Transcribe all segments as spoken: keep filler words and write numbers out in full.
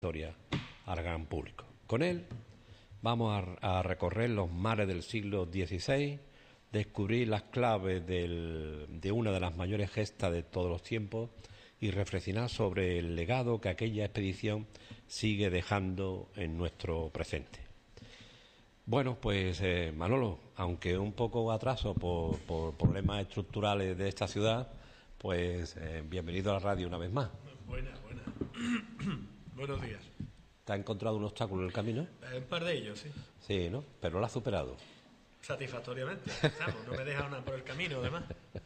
historia al gran público. Con él vamos a, a recorrer los mares del siglo dieciséis, descubrir las claves del, de una de las mayores gestas de todos los tiempos y reflexionar sobre el legado que aquella expedición sigue dejando en nuestro presente. Bueno, pues eh, Manolo, aunque un poco atraso por, por problemas estructurales de esta ciudad, pues eh, bienvenido a la radio una vez más. Buena, buena. Buenos días. ¿Te has encontrado un obstáculo en el camino? Eh, un par de ellos, sí. Sí, ¿no? Pero lo has superado. Satisfactoriamente. Estamos, no me deja nada por el camino, además.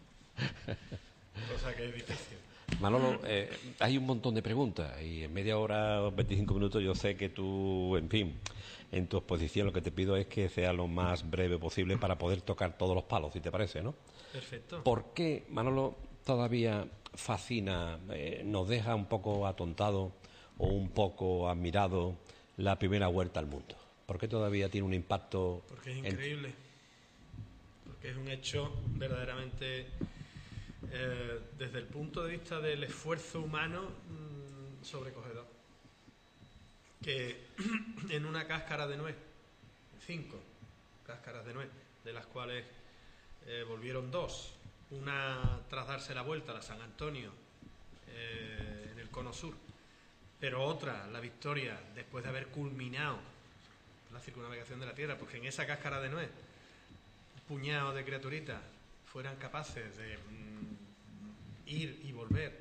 Cosa que es difícil. Manolo, eh, hay un montón de preguntas y en media hora o veinticinco minutos yo sé que tú, en fin, en tu exposición lo que te pido es que sea lo más breve posible para poder tocar todos los palos, si te parece, ¿no? Perfecto. ¿Por qué, Manolo, todavía fascina, eh, nos deja un poco atontado o un poco admirado la primera vuelta al mundo? ¿Por qué todavía tiene un impacto? Porque es increíble. En... Porque es un hecho verdaderamente, eh, desde el punto de vista del esfuerzo humano, mmm, sobrecogedor. Que en una cáscara de nuez, cinco cáscaras de nuez, de las cuales eh, volvieron dos, una tras darse la vuelta, la San Antonio, eh, en el cono sur, pero otra, la Victoria, después de haber culminado la circunnavegación de la Tierra, porque en esa cáscara de nuez, un puñado de criaturitas fueran capaces de mm, ir y volver.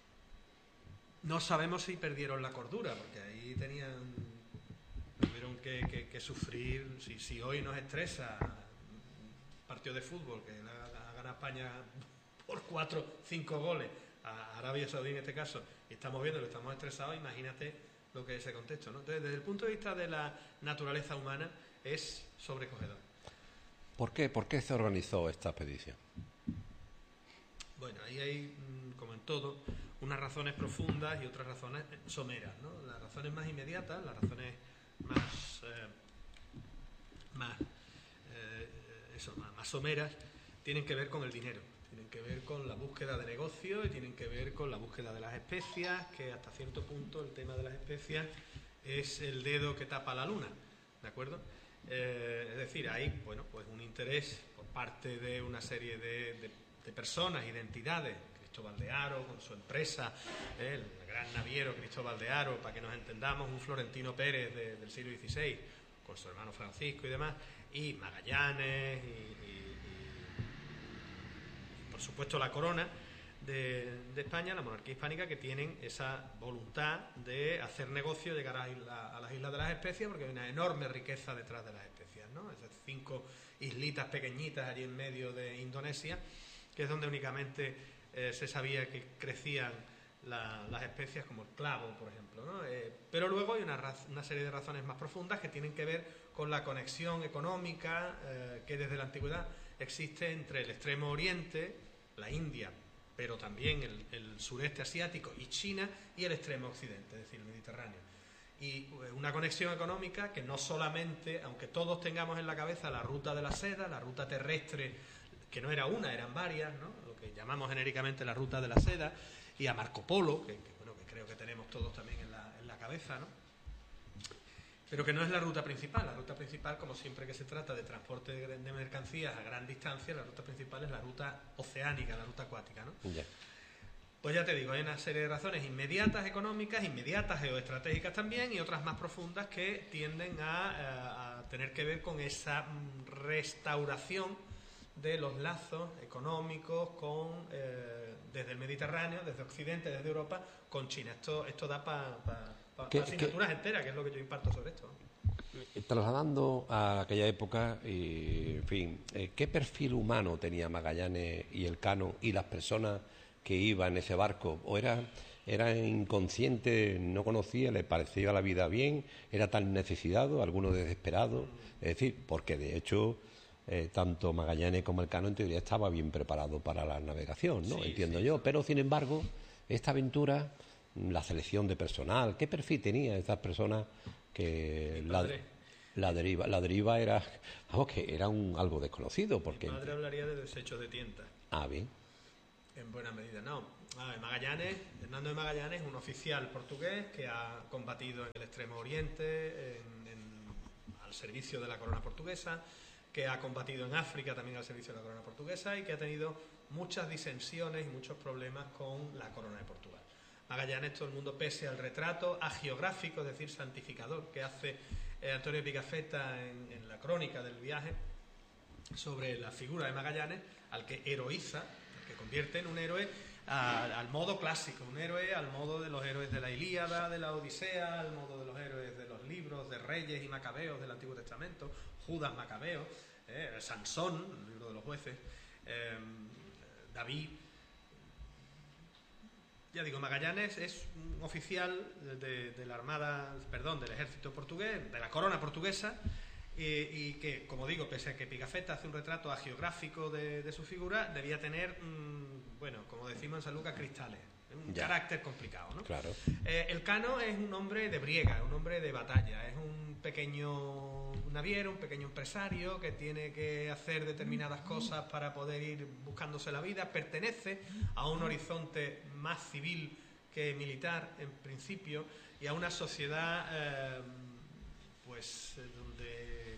No sabemos si perdieron la cordura, porque ahí tenían, tuvieron que, que, que sufrir. Si, si hoy nos estresa un partido de fútbol, que la, la gana España por cuatro, cinco goles, a Arabia Saudí en este caso, y estamos viendo que estamos estresados, imagínate lo que es ese contexto, ¿no? Entonces, desde el punto de vista de la naturaleza humana, es sobrecogedor. ¿Por qué? ¿Por qué se organizó esta expedición? Bueno, ahí hay, como en todo, unas razones profundas y otras razones someras, ¿no? Las razones más inmediatas, las razones más, eh, más, eh, eso, más, más someras, tienen que ver con el dinero, tienen que ver con la búsqueda de negocio y tienen que ver con la búsqueda de las especias, que hasta cierto punto el tema de las especias es el dedo que tapa la luna, ¿de acuerdo? Eh, es decir, hay, bueno, pues un interés por parte de una serie de, de, de personas y de entidades. Cristóbal de Haro con su empresa, eh, el gran naviero Cristóbal de Haro, para que nos entendamos, un Florentino Pérez de, del siglo dieciséis, con su hermano Francisco y demás, y Magallanes, y, y, y por supuesto la corona de, de España, la monarquía hispánica, que tienen esa voluntad de hacer negocio, llegar a, isla, a las islas de las especias, porque hay una enorme riqueza detrás de las especias, ¿no? Esas cinco islitas pequeñitas allí en medio de Indonesia, que es donde únicamente eh, se sabía que crecían la, las especias, como el clavo, por ejemplo, ¿no? Eh, pero luego hay una, raz, una serie de razones más profundas que tienen que ver con la conexión económica eh, que desde la antigüedad existe entre el extremo oriente, la India, pero también el, el sureste asiático y China, y el extremo occidente, es decir, el Mediterráneo. Y una conexión económica que no solamente, aunque todos tengamos en la cabeza la ruta de la seda, la ruta terrestre, que no era una, eran varias, ¿no? Lo que llamamos genéricamente la ruta de la seda, y a Marco Polo, que, que, bueno, que creo que tenemos todos también en la, en la cabeza, ¿no? Pero que no es la ruta principal. La ruta principal, como siempre que se trata de transporte de, de mercancías a gran distancia, la ruta principal es la ruta oceánica, la ruta acuática, ¿no? Yeah. Pues ya te digo, hay una serie de razones inmediatas económicas, inmediatas geoestratégicas también, y otras más profundas que tienden a, a, a tener que ver con esa restauración de los lazos económicos con eh, desde el Mediterráneo, desde Occidente, desde Europa, con China. Esto, esto da para pa, pa, pa asignaturas enteras, que es lo que yo imparto sobre esto. Trasladando a aquella época, y, en fin, eh, ¿qué perfil humano tenía Magallanes y Elcano y las personas que iban en ese barco? ¿O era, era inconsciente, no conocía, le parecía la vida bien, era tan necesitado, alguno desesperado? Es decir, porque de hecho Eh, tanto Magallanes como Elcano en teoría estaba bien preparado para la navegación, ¿no? Sí, entiendo sí, yo, sí. Pero sin embargo esta aventura, la selección de personal, ¿qué perfil tenía estas personas? Que la, la deriva la deriva era, vamos, que era un algo desconocido, porque mi padre hablaría de desechos de tientas. Ah, bien. En buena medida, no. A ver, Magallanes, Hernando de Magallanes es un oficial portugués que ha combatido en el Extremo Oriente, en, en, al servicio de la corona portuguesa, que ha combatido en África también al servicio de la corona portuguesa y que ha tenido muchas disensiones y muchos problemas con la corona de Portugal. Magallanes, todo el mundo, pese al retrato agiográfico, es decir, santificador, que hace eh, Antonio Pigafetta en, en la crónica del viaje sobre la figura de Magallanes, al que heroiza, al que convierte en un héroe a, al modo clásico, un héroe al modo de los héroes de la Ilíada, de la Odisea, al modo de los héroes de los libros de Reyes y Macabeos del Antiguo Testamento, Judas Macabeo, eh, Sansón, el libro de los jueces, eh, David. Ya digo, Magallanes es un oficial de, de la Armada, perdón, del ejército portugués, de la corona portuguesa, y, y que, como digo, pese a que Pigafetta hace un retrato agiográfico de, de su figura, debía tener, mmm, bueno, como decimos en San Lucas, cristales, un ya. carácter complicado, ¿no? Claro. Eh, Elcano es un hombre de briega, un hombre de batalla, es un pequeño naviero, un pequeño empresario que tiene que hacer determinadas cosas para poder ir buscándose la vida, pertenece a un horizonte más civil que militar en principio y a una sociedad eh, pues donde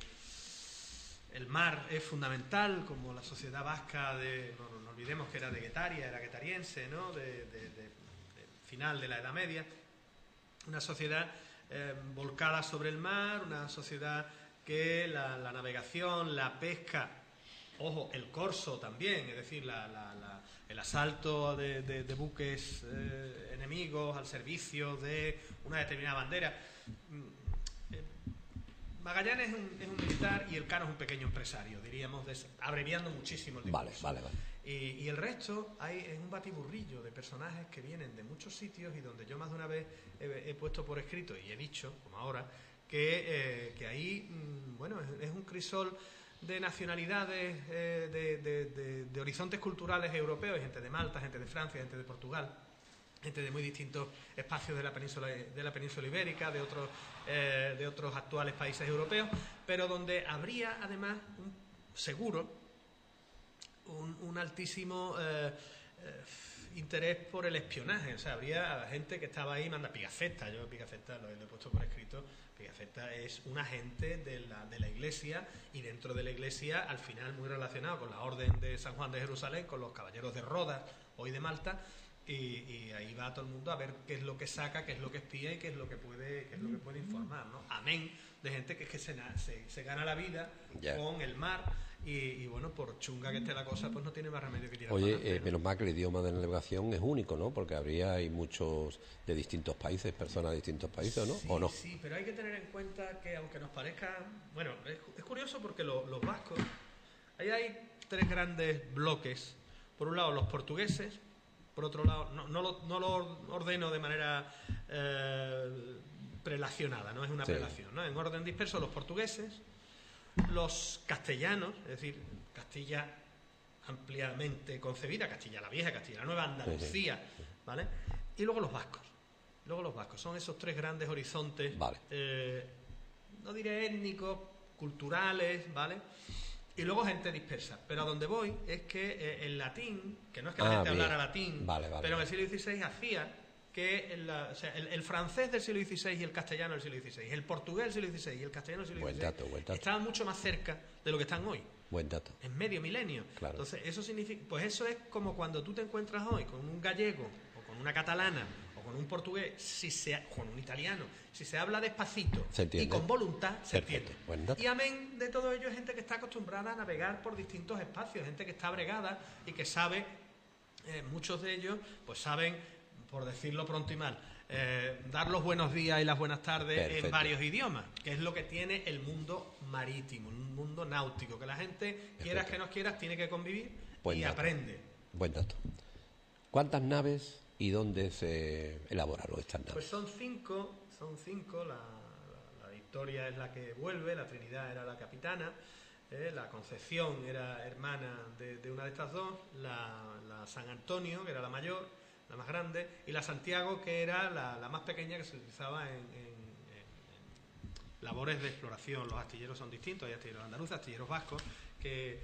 el mar es fundamental, como la sociedad vasca de, no, no olvidemos que era de Guetaria, era guetariense, ¿no? de, de, de, de final de la Edad Media, una sociedad eh, volcada sobre el mar, una sociedad que la, la navegación, la pesca, ojo, el corso también, es decir, la, la, la, el asalto de, de, de buques eh, enemigos al servicio de una determinada bandera. Magallanes es un, es un militar y Elcano es un pequeño empresario, diríamos, de, abreviando muchísimo el discurso. Vale, vale, vale. Y, y el resto hay, es un batiburrillo de personajes que vienen de muchos sitios y donde yo más de una vez he, he puesto por escrito y he dicho, como ahora, que, eh, que ahí, mmm, bueno, es, es un crisol de nacionalidades, eh, de, de, de, de horizontes culturales europeos, gente de Malta, gente de Francia, gente de Portugal, gente de muy distintos espacios de la península de la península ibérica, de otros eh, de otros actuales países europeos, pero donde habría además un seguro un, un altísimo eh, eh, interés por el espionaje. O sea, habría gente que estaba ahí, manda Pigafetta, yo Pigafetta lo, lo he puesto por escrito. Pigafetta es un agente de la, de la Iglesia y dentro de la Iglesia al final muy relacionado con la Orden de San Juan de Jerusalén, con los caballeros de Rodas, hoy de Malta. Y, y ahí va todo el mundo a ver qué es lo que saca, qué es lo que espía y qué es lo que puede, qué es lo que puede informar, ¿no? Amén de gente que es que se, se, se gana la vida yeah. con el mar y, y bueno, por chunga que esté la cosa, pues no tiene más remedio que tirar. Oye, para eh, menos mal que el idioma de la navegación es único, ¿no? Porque habría hay muchos de distintos países, personas de distintos países, ¿no? Sí, ¿O no? Sí, pero hay que tener en cuenta que aunque nos parezca, bueno, es, es curioso porque lo, los vascos, ahí hay tres grandes bloques. Por un lado los portugueses. Por otro lado, no, no, lo, no lo ordeno de manera eh, prelacionada, no es una sí. prelación, ¿no? En orden disperso, los portugueses, los castellanos, es decir, Castilla ampliamente concebida, Castilla la Vieja, Castilla la Nueva, Andalucía, ¿vale? Y luego los vascos. Luego los vascos. Son esos tres grandes horizontes, vale. eh, no diré étnicos, culturales, ¿vale? Y luego gente dispersa. Pero a donde voy es que eh, el latín, que no es que la ah, gente bien. hablara latín, vale, vale, pero en vale. el siglo dieciséis hacía que el, o sea, el, el francés del siglo dieciséis y el castellano del siglo dieciséis, el portugués del siglo dieciséis y el castellano del siglo buen dieciséis dato, buen dato. estaban mucho más cerca de lo que están hoy. Buen dato. En medio milenio. Claro. Entonces, eso significa, pues eso es como cuando tú te encuentras hoy con un gallego o con una catalana o con un portugués, si se, con un italiano, si se habla despacito y con voluntad, se Perfecto. entiende. Buen dato. Y amén de todo ello, gente que está acostumbrada a navegar por distintos espacios, gente que está bregada y que sabe, eh, muchos de ellos, pues saben, por decirlo pronto y mal, eh, dar los buenos días y las buenas tardes Perfecto. en varios idiomas, que es lo que tiene el mundo marítimo, un mundo náutico, que la gente, Perfecto. quieras que no quieras, tiene que convivir Buen y dato. aprende. Buen dato. ¿Cuántas naves y dónde se elaboraron estas naves? Pues son cinco, son cinco, la, la, la Victoria es la que vuelve, la Trinidad era la capitana, eh, la Concepción era hermana de, de una de estas dos, la, la San Antonio, que era la mayor, la más grande, y la Santiago, que era la, la más pequeña, que se utilizaba en, en, en, en labores de exploración. Los astilleros son distintos, hay astilleros andaluces, astilleros vascos, que,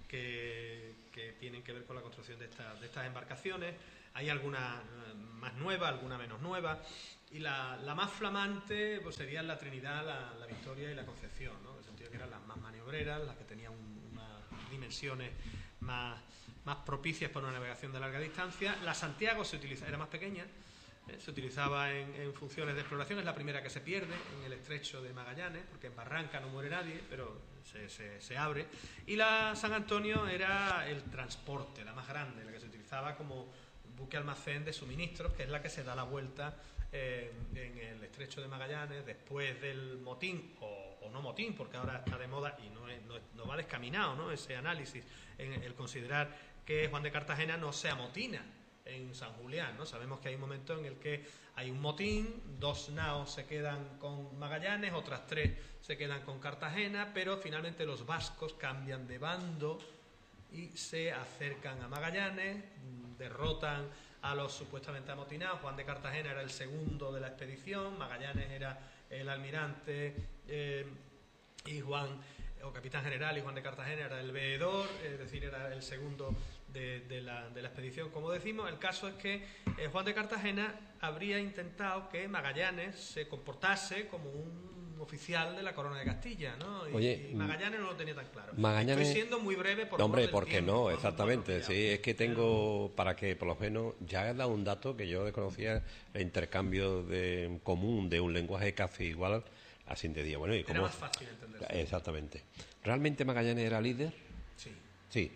que, que tienen que ver con la construcción de, esta, de estas embarcaciones. Hay algunas más nuevas, algunas menos nuevas, y la, la más flamante pues serían la Trinidad, la, la Victoria y la Concepción, ¿no? En el sentido que eran las más maniobreras, las que tenían un, unas dimensiones más, más propicias para una navegación de larga distancia. La Santiago se utiliza, era más pequeña, ¿eh? Se utilizaba en, en funciones de exploración, es la primera que se pierde en el estrecho de Magallanes, porque en Barranca no muere nadie, pero se, se, se abre. Y la San Antonio era el transporte, la más grande, la que se utilizaba como buque almacén de suministros, que es la que se da la vuelta eh, en el estrecho de Magallanes después del motín, o, o no motín, porque ahora está de moda y no, es, no, es, no va descaminado, ¿no?, ese análisis, en el considerar que Juan de Cartagena no se amotina en San Julián, ¿no? Sabemos que hay un momento en el que hay un motín, dos naos se quedan con Magallanes, otras tres se quedan con Cartagena, pero finalmente los vascos cambian de bando y se acercan a Magallanes, derrotan a los supuestamente amotinados. Juan de Cartagena era el segundo de la expedición, Magallanes era el almirante eh, y Juan, o capitán general, y Juan de Cartagena era el veedor, es decir, era el segundo de, de, la, de la expedición, como decimos. El caso es que eh, Juan de Cartagena habría intentado que Magallanes se comportase como un oficial de la corona de Castilla, ¿no? Y, Oye, y Magallanes no lo tenía tan claro. Magallanes... Estoy siendo muy breve por no, hombre, del porque tiempo, no, por exactamente. Sí, es que tengo, para que por lo menos, ya he dado un dato que yo desconocía, el intercambio de común de un lenguaje casi igual, así de día. Bueno, ¿y cómo? Era más fácil entender. Exactamente. ¿Realmente Magallanes era líder? Sí. Sí.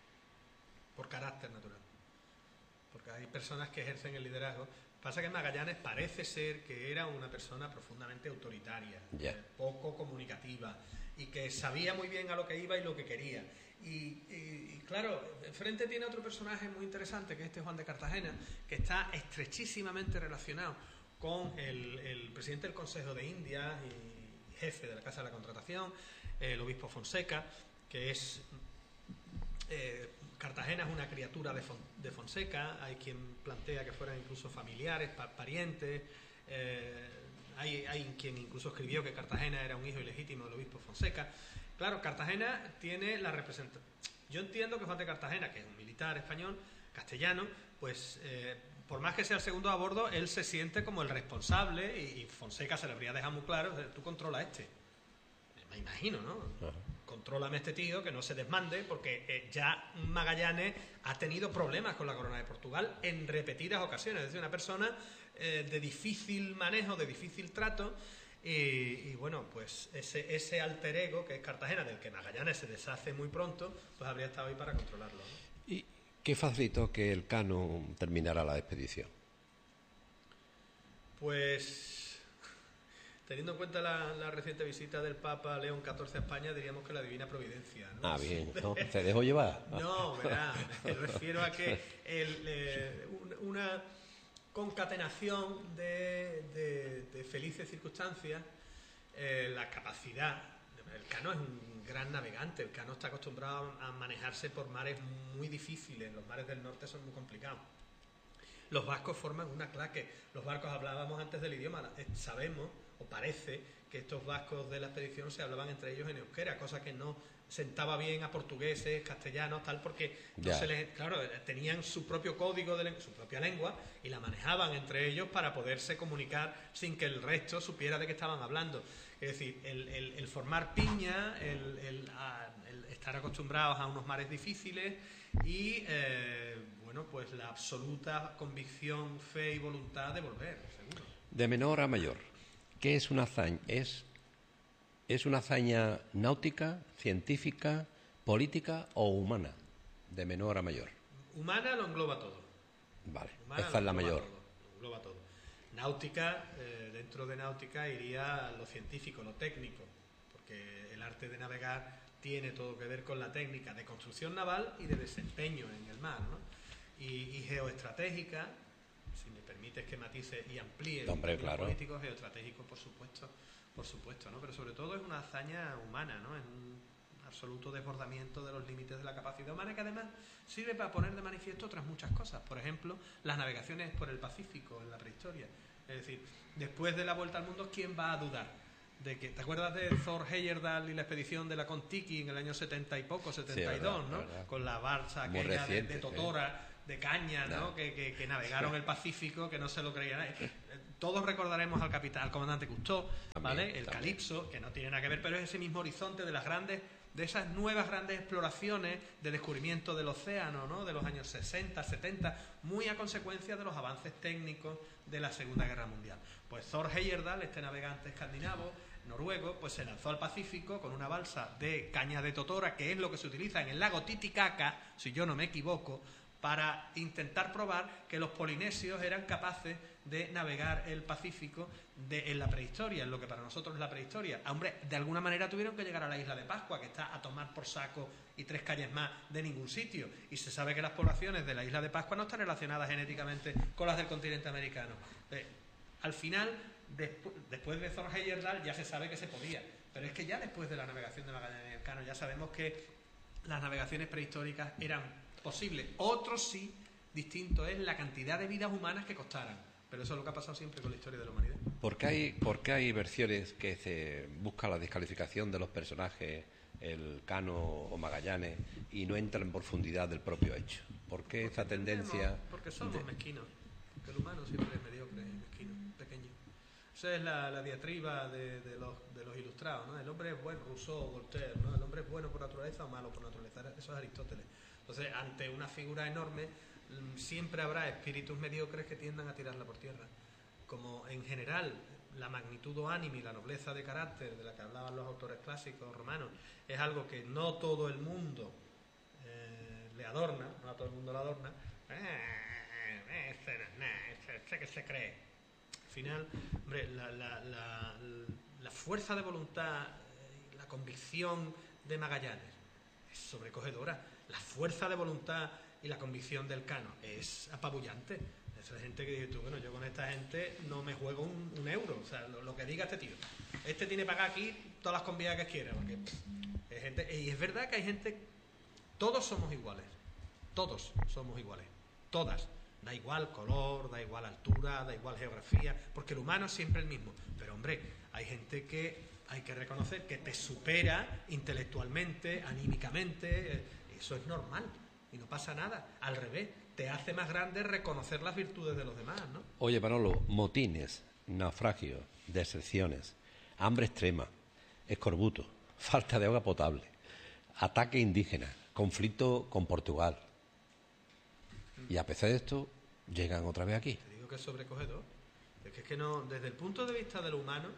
Por carácter natural. Porque hay personas que ejercen el liderazgo. Pasa que Magallanes parece ser que era una persona profundamente autoritaria, yeah. eh, poco comunicativa, y que sabía muy bien a lo que iba y lo que quería. Y, y, y claro, enfrente tiene otro personaje muy interesante, que es este Juan de Cartagena, que está estrechísimamente relacionado con el, el presidente del Consejo de Indias y jefe de la Casa de la Contratación, el obispo Fonseca, que es... Eh, Cartagena es una criatura de, Fon, de Fonseca, hay quien plantea que fueran incluso familiares, pa, parientes, eh, hay, hay quien incluso escribió que Cartagena era un hijo ilegítimo del obispo Fonseca. Claro, Cartagena tiene la representación. Yo entiendo que Juan de Cartagena, que es un militar español, castellano, pues eh, por más que sea el segundo a bordo, él se siente como el responsable, y, y Fonseca se le habría dejado muy claro, tú controla este. Me imagino, ¿no? Uh-huh. Contrólame este tío, que no se desmande, porque eh, ya Magallanes ha tenido problemas con la corona de Portugal en repetidas ocasiones. Es decir, una persona eh, de difícil manejo, de difícil trato, y, y bueno, pues ese, ese alter ego que es Cartagena, del que Magallanes se deshace muy pronto, pues habría estado ahí para controlarlo, ¿no? ¿Y qué facilitó que el Cano terminara la expedición? Pues... Teniendo en cuenta la, la reciente visita del Papa León catorce a España, diríamos que la divina providencia, ¿no? Ah, bien. ¿No? ¿Se dejó llevar? No, verá, me refiero a que el, eh, una concatenación de, de, de felices circunstancias, eh, la capacidad... El Cano es un gran navegante, el Cano está acostumbrado a manejarse por mares muy difíciles, los mares del norte son muy complicados. Los vascos forman una claque. Los barcos, hablábamos antes del idioma, sabemos, o parece, que estos vascos de la expedición se hablaban entre ellos en euskera, cosa que no sentaba bien a portugueses, castellanos, tal, porque no se les, claro, tenían su propio código, de su propia lengua, y la manejaban entre ellos para poderse comunicar sin que el resto supiera de qué estaban hablando. Es decir, el, el, el formar piña, el, el, a, el estar acostumbrados a unos mares difíciles y... Eh, bueno, pues la absoluta convicción, fe y voluntad de volver, seguro. De menor a mayor, ¿qué es una hazaña? ¿Es, es una hazaña náutica, científica, política o humana? De menor a mayor. Humana lo engloba todo. Vale, Humana esta es la mayor. Todo, lo engloba todo. Náutica, eh, dentro de náutica iría lo científico, lo técnico, porque el arte de navegar tiene todo que ver con la técnica de construcción naval y de desempeño en el mar, ¿no? Y, y geoestratégica, si me permites que matice y amplíe el Hombre, claro. político, geoestratégico, por supuesto, por supuesto, ¿no? Pero sobre todo es una hazaña humana, ¿no? Es un absoluto desbordamiento de los límites de la capacidad humana, que además sirve para poner de manifiesto otras muchas cosas. Por ejemplo, las navegaciones por el Pacífico en la prehistoria. Es decir, después de la vuelta al mundo, ¿quién va a dudar de que, ¿te acuerdas de Thor Heyerdahl y la expedición de la Kon-Tiki en el año setenta y poco, setenta y dos, sí, verdad, ¿no? Verdad. Con la balsa aquella de, de Totora, sí, de caña, ¿no? No. Que, que, que navegaron el Pacífico, que no se lo creía nadie. Todos recordaremos al capitán, al comandante Cousteau, ¿vale? También, el también. Calipso, que no tiene nada que ver, pero es ese mismo horizonte de las grandes, de esas nuevas grandes exploraciones de descubrimiento del océano, ¿no? De los años sesenta, setenta, muy a consecuencia de los avances técnicos de la Segunda Guerra Mundial. Pues Thor Heyerdahl, este navegante escandinavo, noruego, pues se lanzó al Pacífico con una balsa de caña de totora, que es lo que se utiliza en el lago Titicaca, si yo no me equivoco, para intentar probar que los polinesios eran capaces de navegar el Pacífico de, en la prehistoria, en lo que para nosotros es la prehistoria. Hombre, de alguna manera tuvieron que llegar a la isla de Pascua, que está a tomar por saco y tres calles más de ningún sitio. Y se sabe que las poblaciones de la isla de Pascua no están relacionadas genéticamente con las del continente americano. Eh, al final, despu después de Thor Heyerdahl, ya se sabe que se podía. Pero es que ya después de la navegación de Magallanes y Elcano, ya sabemos que las navegaciones prehistóricas eran posibles. Otro sí, distinto es la cantidad de vidas humanas que costaran. Pero eso es lo que ha pasado siempre con la historia de la humanidad. ¿Por qué hay, por qué hay versiones que se busca la descalificación de los personajes, Elcano o Magallanes, y no entran en profundidad del propio hecho? ¿Por qué esa tendencia? Porque somos de... mezquinos. Porque el humano siempre es mediocre, mezquino, pequeño. Esa es la, la diatriba de, de, los, de los ilustrados, ¿no? El hombre es bueno, Rousseau, Voltaire, ¿no? El hombre es bueno por naturaleza o malo por naturaleza. Eso es Aristóteles. Entonces, ante una figura enorme, siempre habrá espíritus mediocres que tiendan a tirarla por tierra. Como en general la magnitud o ánimo y la nobleza de carácter de la que hablaban los autores clásicos romanos es algo que no todo el mundo eh, le adorna, no a todo el mundo le adorna, eh, este, este, este que se cree. Al final, hombre, la, la, la, la fuerza de voluntad, eh, la convicción de Magallanes es sobrecogedora. La fuerza de voluntad y la convicción del Elcano es apabullante. Esa gente que dice tú, bueno, yo con esta gente no me juego un, un euro. O sea, lo, lo que diga este tío. Este tiene que pagar aquí todas las convidas que quiera. Porque pff, es gente, y es verdad que hay gente, todos somos iguales. Todos somos iguales. Todas. Da igual color, da igual altura, da igual geografía, porque el humano es siempre el mismo. Pero hombre, hay gente que hay que reconocer que te supera intelectualmente, anímicamente. Eso es normal y no pasa nada. Al revés, te hace más grande reconocer las virtudes de los demás, ¿no? Oye, Manolo, motines, naufragios, deserciones, hambre extrema, escorbuto, falta de agua potable, ataque indígena, conflicto con Portugal. Y a pesar de esto, llegan otra vez aquí. Te digo que es sobrecogedor. Es que, es que no, desde el punto de vista del humano,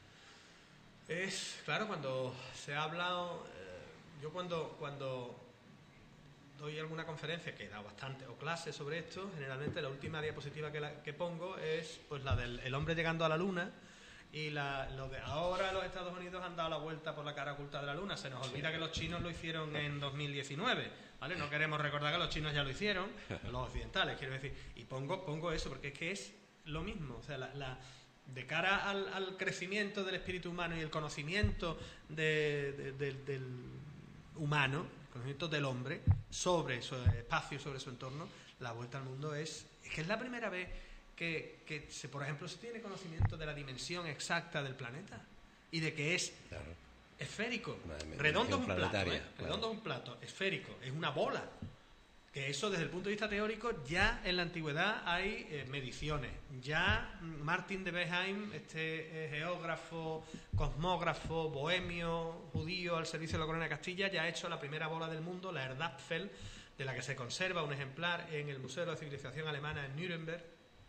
es, claro, cuando se ha hablado, eh, yo cuando, cuando doy alguna conferencia, que he dado bastante, o clase sobre esto, generalmente la última diapositiva que, la, que pongo es pues la del el hombre llegando a la luna. Y la, lo de ahora los Estados Unidos han dado la vuelta por la cara oculta de la Luna. Se nos olvida que los chinos lo hicieron en dos mil diecinueve, ¿vale? No queremos recordar que los chinos ya lo hicieron, los occidentales, quiero decir. Y pongo pongo eso porque es que es lo mismo. O sea, la, la, de cara al, al crecimiento del espíritu humano y el conocimiento de, de, de, del humano, el conocimiento del hombre sobre su espacio, sobre su entorno, la vuelta al mundo es, es que es la primera vez que, que se, por ejemplo, se tiene conocimiento de la dimensión exacta del planeta y de que es claro. esférico. Redondo es un plato, ¿eh? Claro. Redondo es un plato, esférico, es una bola. Que eso desde el punto de vista teórico ya en la antigüedad hay eh, mediciones. Ya Martin de Besheim, este eh, geógrafo, cosmógrafo, bohemio, judío al servicio de la corona de Castilla, ya ha hecho la primera bola del mundo, la Erdapfel, de la que se conserva un ejemplar en el Museo de la Civilización Alemana en Nuremberg.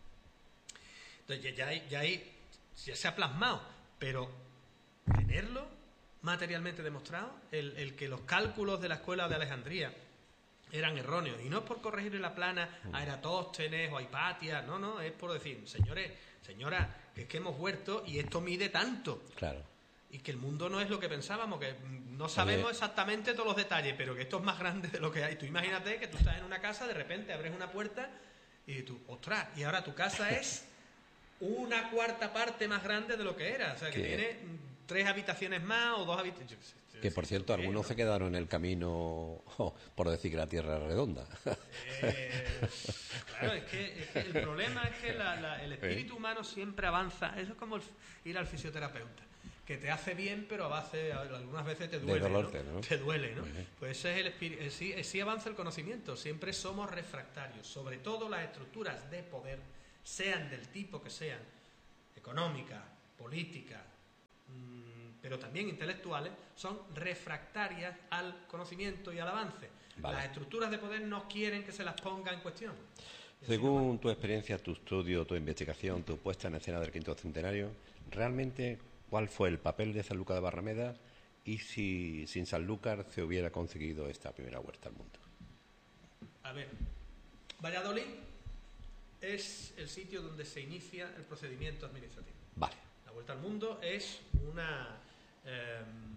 Entonces ya, hay, ya, hay, ya se ha plasmado, pero tenerlo materialmente demostrado, el, el que los cálculos de la escuela de Alejandría eran erróneos, y no es por corregirle la plana a Eratóstenes o a Hipatia, no, no, es por decir, señores, señora, que es que hemos vuelto y esto mide tanto. Claro. Y que el mundo no es lo que pensábamos, que no sabemos Oye. exactamente todos los detalles, pero que esto es más grande de lo que hay. Tú imagínate que tú estás en una casa, de repente abres una puerta y tú, ostras, y ahora tu casa es una cuarta parte más grande de lo que era, o sea, que ¿Qué? tiene tres habitaciones más o dos habitaciones. Que por cierto, algunos ¿no? se quedaron en el camino oh, por decir que la Tierra es redonda. Eh, claro, es que, es que el problema es que la, la, el espíritu humano siempre avanza. Eso es como el, ir al fisioterapeuta, que te hace bien, pero a base, algunas veces te duele. De dolor, ¿no? ¿no? Te duele, ¿no? Uh-huh. Pues ese es el espíritu. Sí, sí avanza el conocimiento. Siempre somos refractarios. Sobre todo las estructuras de poder, sean del tipo que sean, económicas, políticas, pero también intelectuales, son refractarias al conocimiento y al avance. Vale. Las estructuras de poder no quieren que se las ponga en cuestión. Según tu experiencia, tu estudio, tu investigación, tu puesta en escena del quinto centenario, ¿realmente cuál fue el papel de Sanlúcar de Barrameda y si sin Sanlúcar se hubiera conseguido esta primera vuelta al mundo? A ver, Valladolid es el sitio donde se inicia el procedimiento administrativo. Vale. La vuelta al mundo es una eh,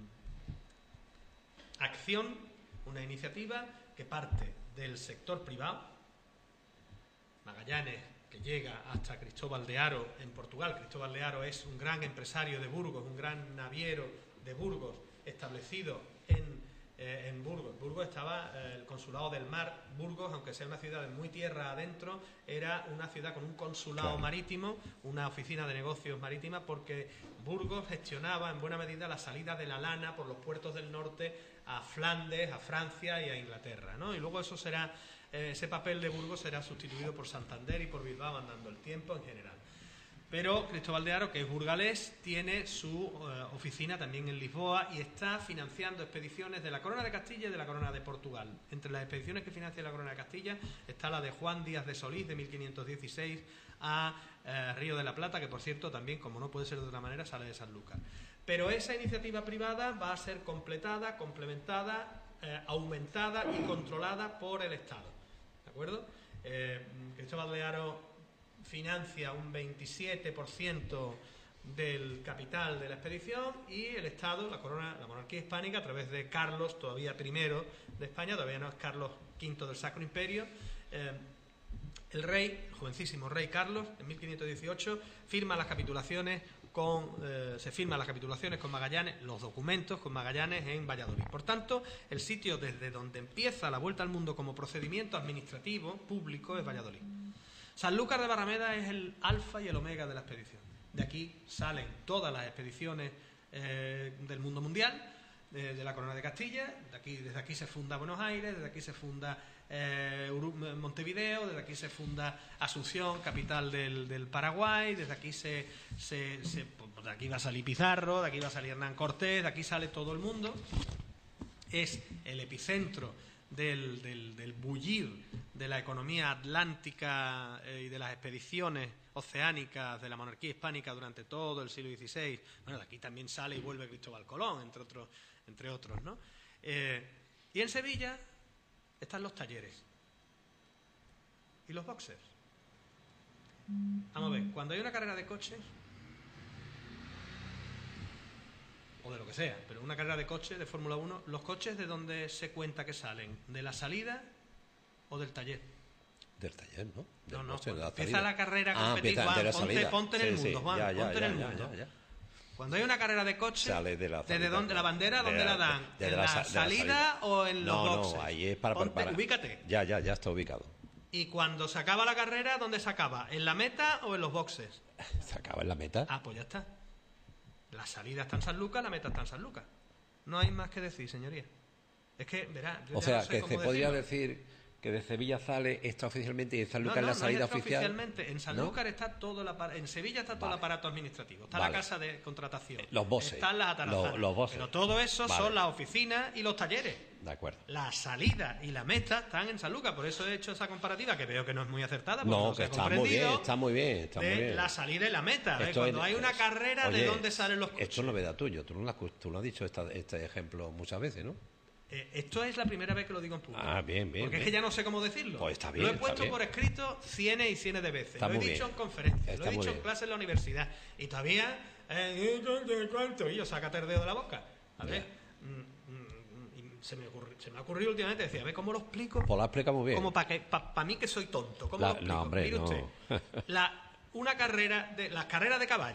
acción, una iniciativa que parte del sector privado. Magallanes, que llega hasta Cristóbal de Haro en Portugal. Cristóbal de Haro es un gran empresario de Burgos, un gran naviero de Burgos, establecido en, eh, en Burgos. Burgos estaba eh, el Consulado del Mar. Burgos, aunque sea una ciudad de muy tierra adentro, era una ciudad con un consulado claro. marítimo, una oficina de negocios marítima, porque Burgos gestionaba en buena medida la salida de la lana por los puertos del norte a Flandes, a Francia y a Inglaterra, ¿no? Y luego eso será, eh, ese papel de Burgos será sustituido por Santander y por Bilbao andando el tiempo en general. Pero Cristóbal de Haro, que es burgalés, tiene su eh, oficina también en Lisboa y está financiando expediciones de la Corona de Castilla y de la Corona de Portugal. Entre las expediciones que financia la Corona de Castilla está la de Juan Díaz de Solís, de mil quinientos dieciséis, a eh, Río de la Plata, que por cierto también, como no puede ser de otra manera, sale de Sanlúcar. Pero esa iniciativa privada va a ser completada, complementada, eh, aumentada y controlada por el Estado. ¿De acuerdo? Eh, Cristóbal de Haro financia un veintisiete por ciento del capital de la expedición y el Estado, la corona, la monarquía hispánica, a través de Carlos, todavía primero de España, todavía no es Carlos quinto del Sacro Imperio, eh, el rey, el jovencísimo rey Carlos, en mil quinientos dieciocho, firma las capitulaciones con, eh, se firman las capitulaciones con Magallanes, los documentos con Magallanes en Valladolid. Por tanto, el sitio desde donde empieza la vuelta al mundo como procedimiento administrativo público es Valladolid. Sanlúcar de Barrameda es el alfa y el omega de la expedición. De aquí salen todas las expediciones eh, del mundo mundial, de, de la Corona de Castilla. De aquí, desde aquí se funda Buenos Aires, desde aquí se funda eh, Montevideo, desde aquí se funda Asunción, capital del, del Paraguay, desde aquí se, se, se pues de aquí va a salir Pizarro, de aquí va a salir Hernán Cortés, de aquí sale todo el mundo. Es el epicentro Del, del, del bullir de la economía atlántica eh, y de las expediciones oceánicas de la monarquía hispánica durante todo el siglo dieciséis. Bueno, de aquí también sale y vuelve Cristóbal Colón, entre otros, entre otros, ¿no? Eh, y en Sevilla están los talleres y los boxers. Vamos a ver, cuando hay una carrera de coches, o de lo que sea, pero una carrera de coches de Fórmula uno, ¿los coches de dónde se cuenta que salen? ¿De la salida o del taller? Del taller, ¿no? Del no, no, coche, cuando la empieza salida. la carrera a ah, competir, Juan, Juan, de la ponte, salida. ponte en sí, el mundo, sí. Juan, ya, ya, ponte ya, en el ya, mundo. ya, ya. Cuando hay una carrera de coches, sale de la salida, ¿desde dónde? ¿La bandera dónde de la, la dan? De ¿En la, la, la salida, salida o en los no, boxes? No, ahí es para... Ponte, para, para. Ubícate. Ya, ya, ya está ubicado. ¿Y cuando se acaba la carrera, dónde se acaba? ¿En la meta o en los boxes? Se acaba en la meta. Ah, pues ya está. La salida está en Sanlúcar, la meta está en Sanlúcar. No hay más que decir, señoría. Es que, verá, yo o ya sea, no sé que cómo se podría decirlo. decir que de Sevilla sale esta oficialmente y en Sanlúcar no, no, es la salida no es oficial. Oficialmente, en Sanlúcar ¿no? está todo el aparato, en Sevilla está todo vale. el aparato administrativo, está vale. la casa de contratación, los bosses, están las atarazanas, los, los bosses. Pero todo eso vale. son las oficinas y los talleres. De acuerdo. La salida y la meta están en Sanlúcar, por eso he hecho esa comparativa que veo que no es muy acertada. No, no que está muy bien, está muy bien, está de muy bien. La salida y la meta, ¿eh? Cuando es, hay una carrera, oye, ¿de dónde salen los coches? Esto es novedad tuyo, tú no, tú no has dicho esta, este ejemplo muchas veces, ¿no? Eh, esto es la primera vez que lo digo en público. Ah, bien, bien. Porque bien. es que ya no sé cómo decirlo. Pues está bien. Lo he puesto bien. por escrito cientos y cientos de veces. Está lo he dicho bien. en conferencias, está lo he dicho bien. en clases en la universidad. Y todavía. Eh, ¿Cuánto? Y yo, sácate el dedo de la boca. A ver. Mm, mm, y se, me ocurri, se me ha ocurrido últimamente decir, a ver cómo lo explico. Pues lo explica muy bien. Como para pa, pa mí que soy tonto. ¿Cómo la, lo explico? No, hombre, Mire no. usted. La, una carrera de, las carreras de caballo.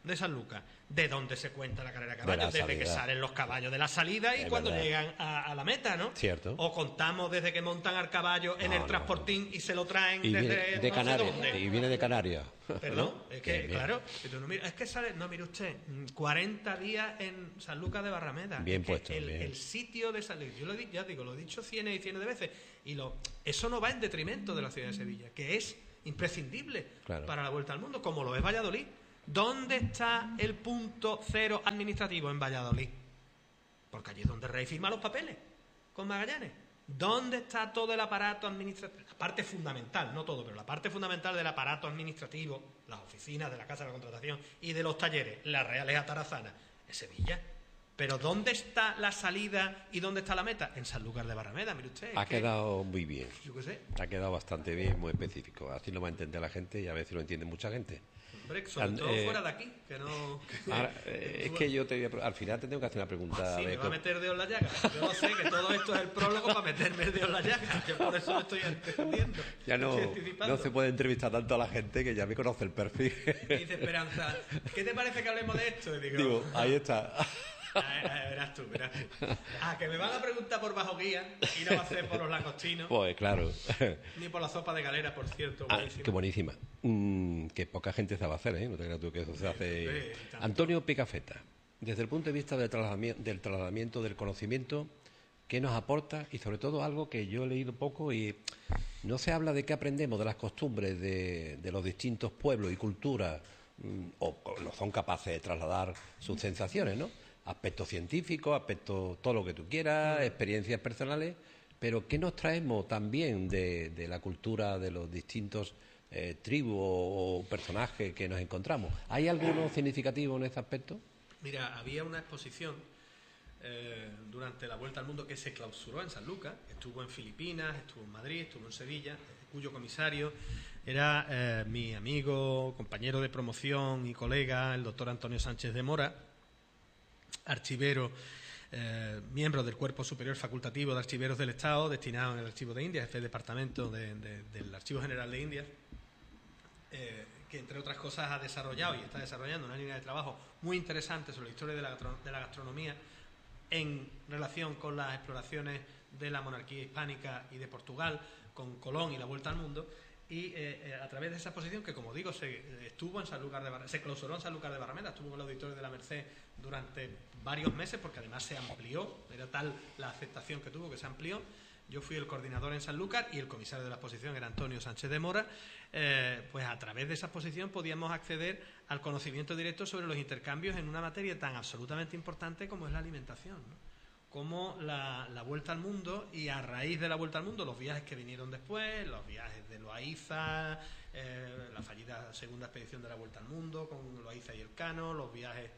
de Sanlúcar, de donde se cuenta la carrera de caballos, de desde salida. que salen los caballos de la salida y Es cuando verdad. llegan a, a la meta, ¿no? Cierto. O contamos desde que montan al caballo en No, el no, transportín y se lo traen Y desde viene de no sé Canarias. dónde. Y viene de Canarias. Perdón, ¿No? es que, Bien, bien. claro, que tú no mira- es que sale, no, mire usted, mm, cuarenta días en Sanlúcar de Barrameda. Bien Es que puesto, el, bien. el sitio de San yo lo he, di- ya digo, lo he dicho cientos y cientos de veces, y lo, eso no va en detrimento de la ciudad de Sevilla, que es imprescindible Claro. para la vuelta al mundo, como lo es Valladolid. ¿Dónde está el punto cero administrativo en Valladolid? Porque allí es donde el rey firma los papeles, con Magallanes. ¿Dónde está todo el aparato administrativo? La parte fundamental, no todo, pero la parte fundamental del aparato administrativo, las oficinas de la Casa de la Contratación y de los talleres, la Reales Atarazanas, en Sevilla. Pero ¿dónde está la salida y dónde está la meta? En Sanlúcar de Barrameda, mire usted. es Ha que- quedado muy bien. Yo qué sé. Ha quedado bastante bien, muy específico. Así lo va a entender la gente y a veces lo entiende mucha gente. Hombre, sobre And- todo eh, fuera de aquí, que no... que- Ahora, eh, es que yo te voy a pre- al final te tengo que hacer una pregunta. Sí, de me va a co- meter dedo en la llaga. Yo lo sé, que todo esto es el prólogo para meterme el dedo en la llaga. Yo por eso me estoy entendiendo. Ya no, Estoy anticipando. no se puede entrevistar tanto a la gente que ya me conoce el perfil. Dice Esperanza, ¿qué te parece que hablemos de esto? Y digo, Digo, ahí está. "Ah, ah, verás tú, verás tú. Ah, que me van a preguntar por bajo guía y no va a ser por los langostinos, Pues claro. ni por la sopa de galera, por cierto. Ah, Buenísima. qué buenísima. Mm, que poca gente sabe hacer, ¿eh? No te creas tú que eso se hace. sí, tanto. Antonio Picafetta, desde el punto de vista del trasladami- del trasladamiento del conocimiento, ¿qué nos aporta? Y sobre todo algo que yo he leído poco y no se habla de qué aprendemos de las costumbres de, de los distintos pueblos y culturas, mm, o, o no son capaces de trasladar sus sensaciones, ¿no? Aspectos científicos, aspectos, todo lo que tú quieras, experiencias personales, pero ¿qué nos traemos también de, de la cultura de los distintos eh, tribus o, o personajes que nos encontramos? ¿Hay alguno significativo en ese aspecto? Mira, había una exposición eh, durante la Vuelta al Mundo que se clausuró en Sanlúcar, estuvo en Filipinas, estuvo en Madrid, estuvo en Sevilla, cuyo comisario era eh, mi amigo, compañero de promoción y colega, el doctor Antonio Sánchez de Mora, archivero, eh, miembro del Cuerpo Superior Facultativo de Archiveros del Estado, destinado en el Archivo de Indias, jefe de departamento de- de- del Archivo General de Indias, eh, que entre otras cosas ha desarrollado y está desarrollando una línea de trabajo muy interesante sobre la historia de la, gastro- de la gastronomía en relación con las exploraciones de la monarquía hispánica y de Portugal, con Colón y la Vuelta al Mundo. Y eh, eh, a través de esa exposición, que como digo, se eh, estuvo en Sanlúcar de Barrameda, se clausuró en Sanlúcar de Barrameda, estuvo en el Auditorio de la Merced durante varios meses, porque además se amplió, era tal la aceptación que tuvo que se amplió. Yo fui el coordinador en Sanlúcar y el comisario de la exposición era Antonio Sánchez de Mora. Eh, pues a través de esa exposición podíamos acceder al conocimiento directo sobre los intercambios en una materia tan absolutamente importante como es la alimentación, ¿no? Como la, la Vuelta al Mundo, y a raíz de la Vuelta al Mundo los viajes que vinieron después, los viajes de Loaiza, eh, la fallida segunda expedición de la Vuelta al Mundo con Loaiza y Elcano, los viajes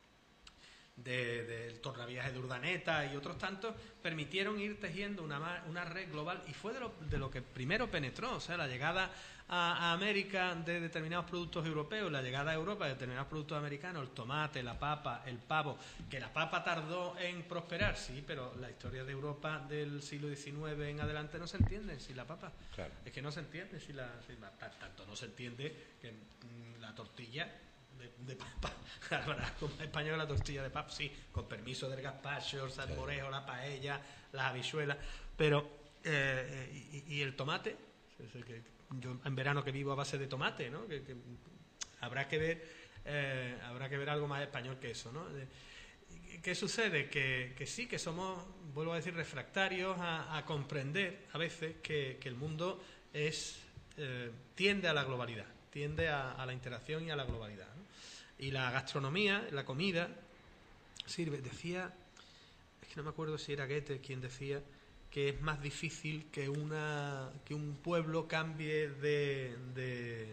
de- del tornaviaje de Urdaneta y otros tantos, permitieron ir tejiendo una, ma- una red global, y fue de lo, de lo que primero penetró, o sea, la llegada a, a América de determinados productos europeos, la llegada a Europa de determinados productos americanos, el tomate, la papa, el pavo, que la papa tardó en prosperar, sí, pero la historia de Europa del siglo diecinueve en adelante no se entiende sin la papa. Claro. Es que no se entiende si la, si la- ta- tanto no se entiende que mm, la tortilla de, de papa, ahora como español la tortilla de papa, sí, con permiso del gazpacho, el salmorejo, la paella, las habichuelas, pero eh, y, y el tomate, es el que yo en verano que vivo a base de tomate, ¿no? Que, que habrá que ver, eh, habrá que ver algo más español que eso, ¿no? De- ¿Qué sucede? Que, que sí, que somos, vuelvo a decir, refractarios a, a comprender a veces que, que el mundo es eh, tiende a la globalidad, tiende a, a la interacción y a la globalidad, ¿no? Y la gastronomía, la comida, sirve, decía, es que no me acuerdo si era Goethe quien decía que es más difícil que una que un pueblo cambie de, de,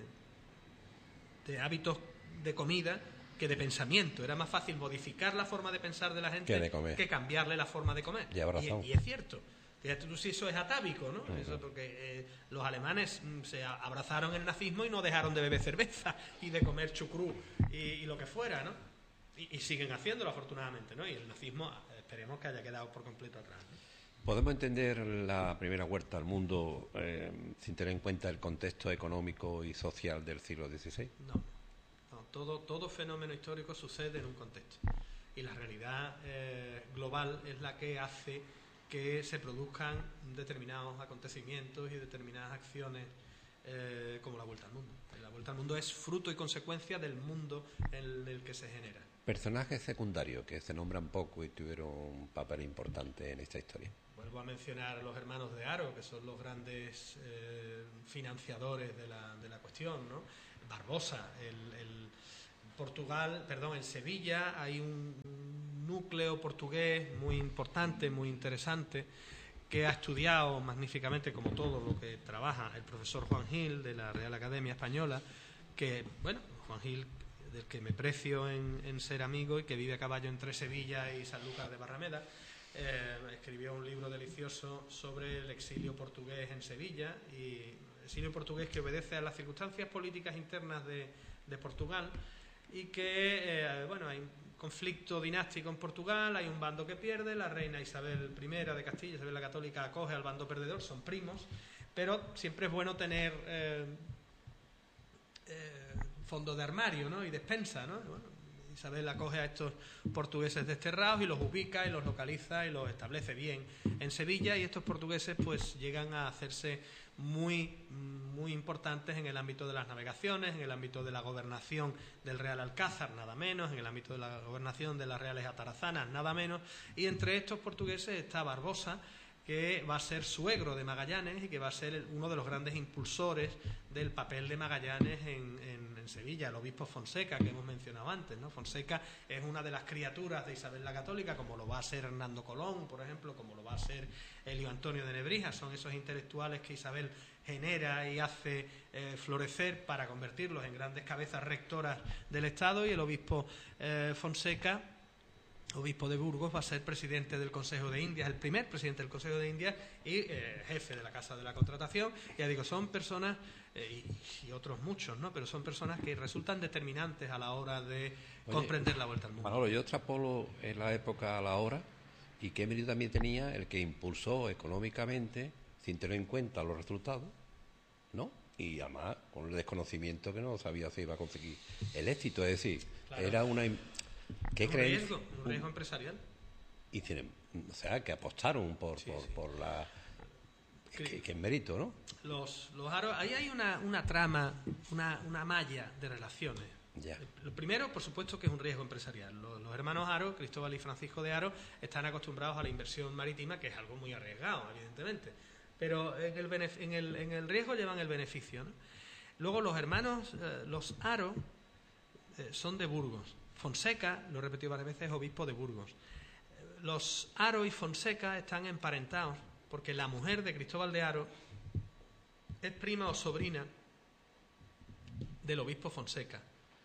de hábitos de comida que de pensamiento. Era más fácil modificar la forma de pensar de la gente Que de comer. que cambiarle la forma de comer. Lleva razón. Y, y es cierto. Fíjate tú si eso es atávico, ¿no? Eso porque eh, los alemanes mm, se a- abrazaron el nazismo y no dejaron de beber cerveza y de comer chucrú y, y lo que fuera, ¿no? Y, y siguen haciéndolo, afortunadamente, ¿no? Y el nazismo, eh, esperemos que haya quedado por completo atrás, ¿no? ¿Podemos entender la primera vuelta al mundo eh, sin tener en cuenta el contexto económico y social del siglo dieciséis? No, no, todo, todo fenómeno histórico sucede en un contexto. Y la realidad eh, global es la que hace que se produzcan determinados acontecimientos y determinadas acciones eh, como la Vuelta al Mundo. La Vuelta al Mundo es fruto y consecuencia del mundo en el que se genera. Personajes secundarios que se nombran poco y tuvieron un papel importante en esta historia. Vuelvo a mencionar a los hermanos de Haro, que son los grandes eh, financiadores de la, de la cuestión, ¿no? Barbosa, el, el Portugal, perdón, en Sevilla hay un, un núcleo portugués muy importante, muy interesante, que ha estudiado magníficamente, como todo lo que trabaja el profesor Juan Gil de la Real Academia Española, que, bueno, Juan Gil, del que me precio en, en ser amigo y que vive a caballo entre Sevilla y Sanlúcar de Barrameda, eh, escribió un libro delicioso sobre el exilio portugués en Sevilla, y el exilio portugués que obedece a las circunstancias políticas internas de, de Portugal, y que, eh, bueno, hay un conflicto dinástico en Portugal, hay un bando que pierde, la reina Isabel primera de Castilla, Isabel la Católica, acoge al bando perdedor, son primos, pero siempre es bueno tener eh, eh, fondo de armario, ¿no? Y despensa, ¿no? Bueno, Isabel acoge a estos portugueses desterrados y los ubica y los localiza y los establece bien en Sevilla, y estos portugueses pues llegan a hacerse muy, muy importantes en el ámbito de las navegaciones, en el ámbito de la gobernación del Real Alcázar, nada menos, en el ámbito de la gobernación de las Reales Atarazanas, nada menos, y entre estos portugueses está Barbosa, que va a ser suegro de Magallanes y que va a ser uno de los grandes impulsores del papel de Magallanes en, en, en Sevilla, el obispo Fonseca, que hemos mencionado antes, ¿no? Fonseca es una de las criaturas de Isabel la Católica, como lo va a ser Hernando Colón, por ejemplo, como lo va a ser Elio Antonio de Nebrija. Son esos intelectuales que Isabel genera y hace eh, florecer para convertirlos en grandes cabezas rectoras del Estado, y el obispo eh, Fonseca, obispo de Burgos, va a ser presidente del Consejo de Indias, el primer presidente del Consejo de Indias y eh, jefe de la Casa de la Contratación. Ya digo, son personas, eh, y, y otros muchos, ¿no? Pero son personas que resultan determinantes a la hora de Oye, comprender la Vuelta al Mundo. Manolo, yo extrapolo en la época a la hora, y qué mérito también tenía el que impulsó económicamente, sin tener en cuenta los resultados, ¿no? Y además con el desconocimiento que no sabía si iba a conseguir el éxito, es decir, claro, era una... ¿Qué un creéis? riesgo, un riesgo empresarial. Y tienen, o sea, que apostaron por, sí, por, sí. por la... Que, que es mérito, ¿no? Los, los aros, ahí hay una, una trama, una, una malla de relaciones. Ya. Lo primero, por supuesto, que es un riesgo empresarial. Los, los hermanos Haro, Cristóbal y Francisco de Haro, están acostumbrados a la inversión marítima, que es algo muy arriesgado, evidentemente. Pero en el, benef- en el, en el riesgo llevan el beneficio, ¿no? Luego los hermanos, eh, los Haro, eh, son de Burgos. Fonseca, lo he repetido varias veces, es obispo de Burgos. Los Haro y Fonseca están emparentados porque la mujer de Cristóbal de Haro es prima o sobrina del obispo Fonseca.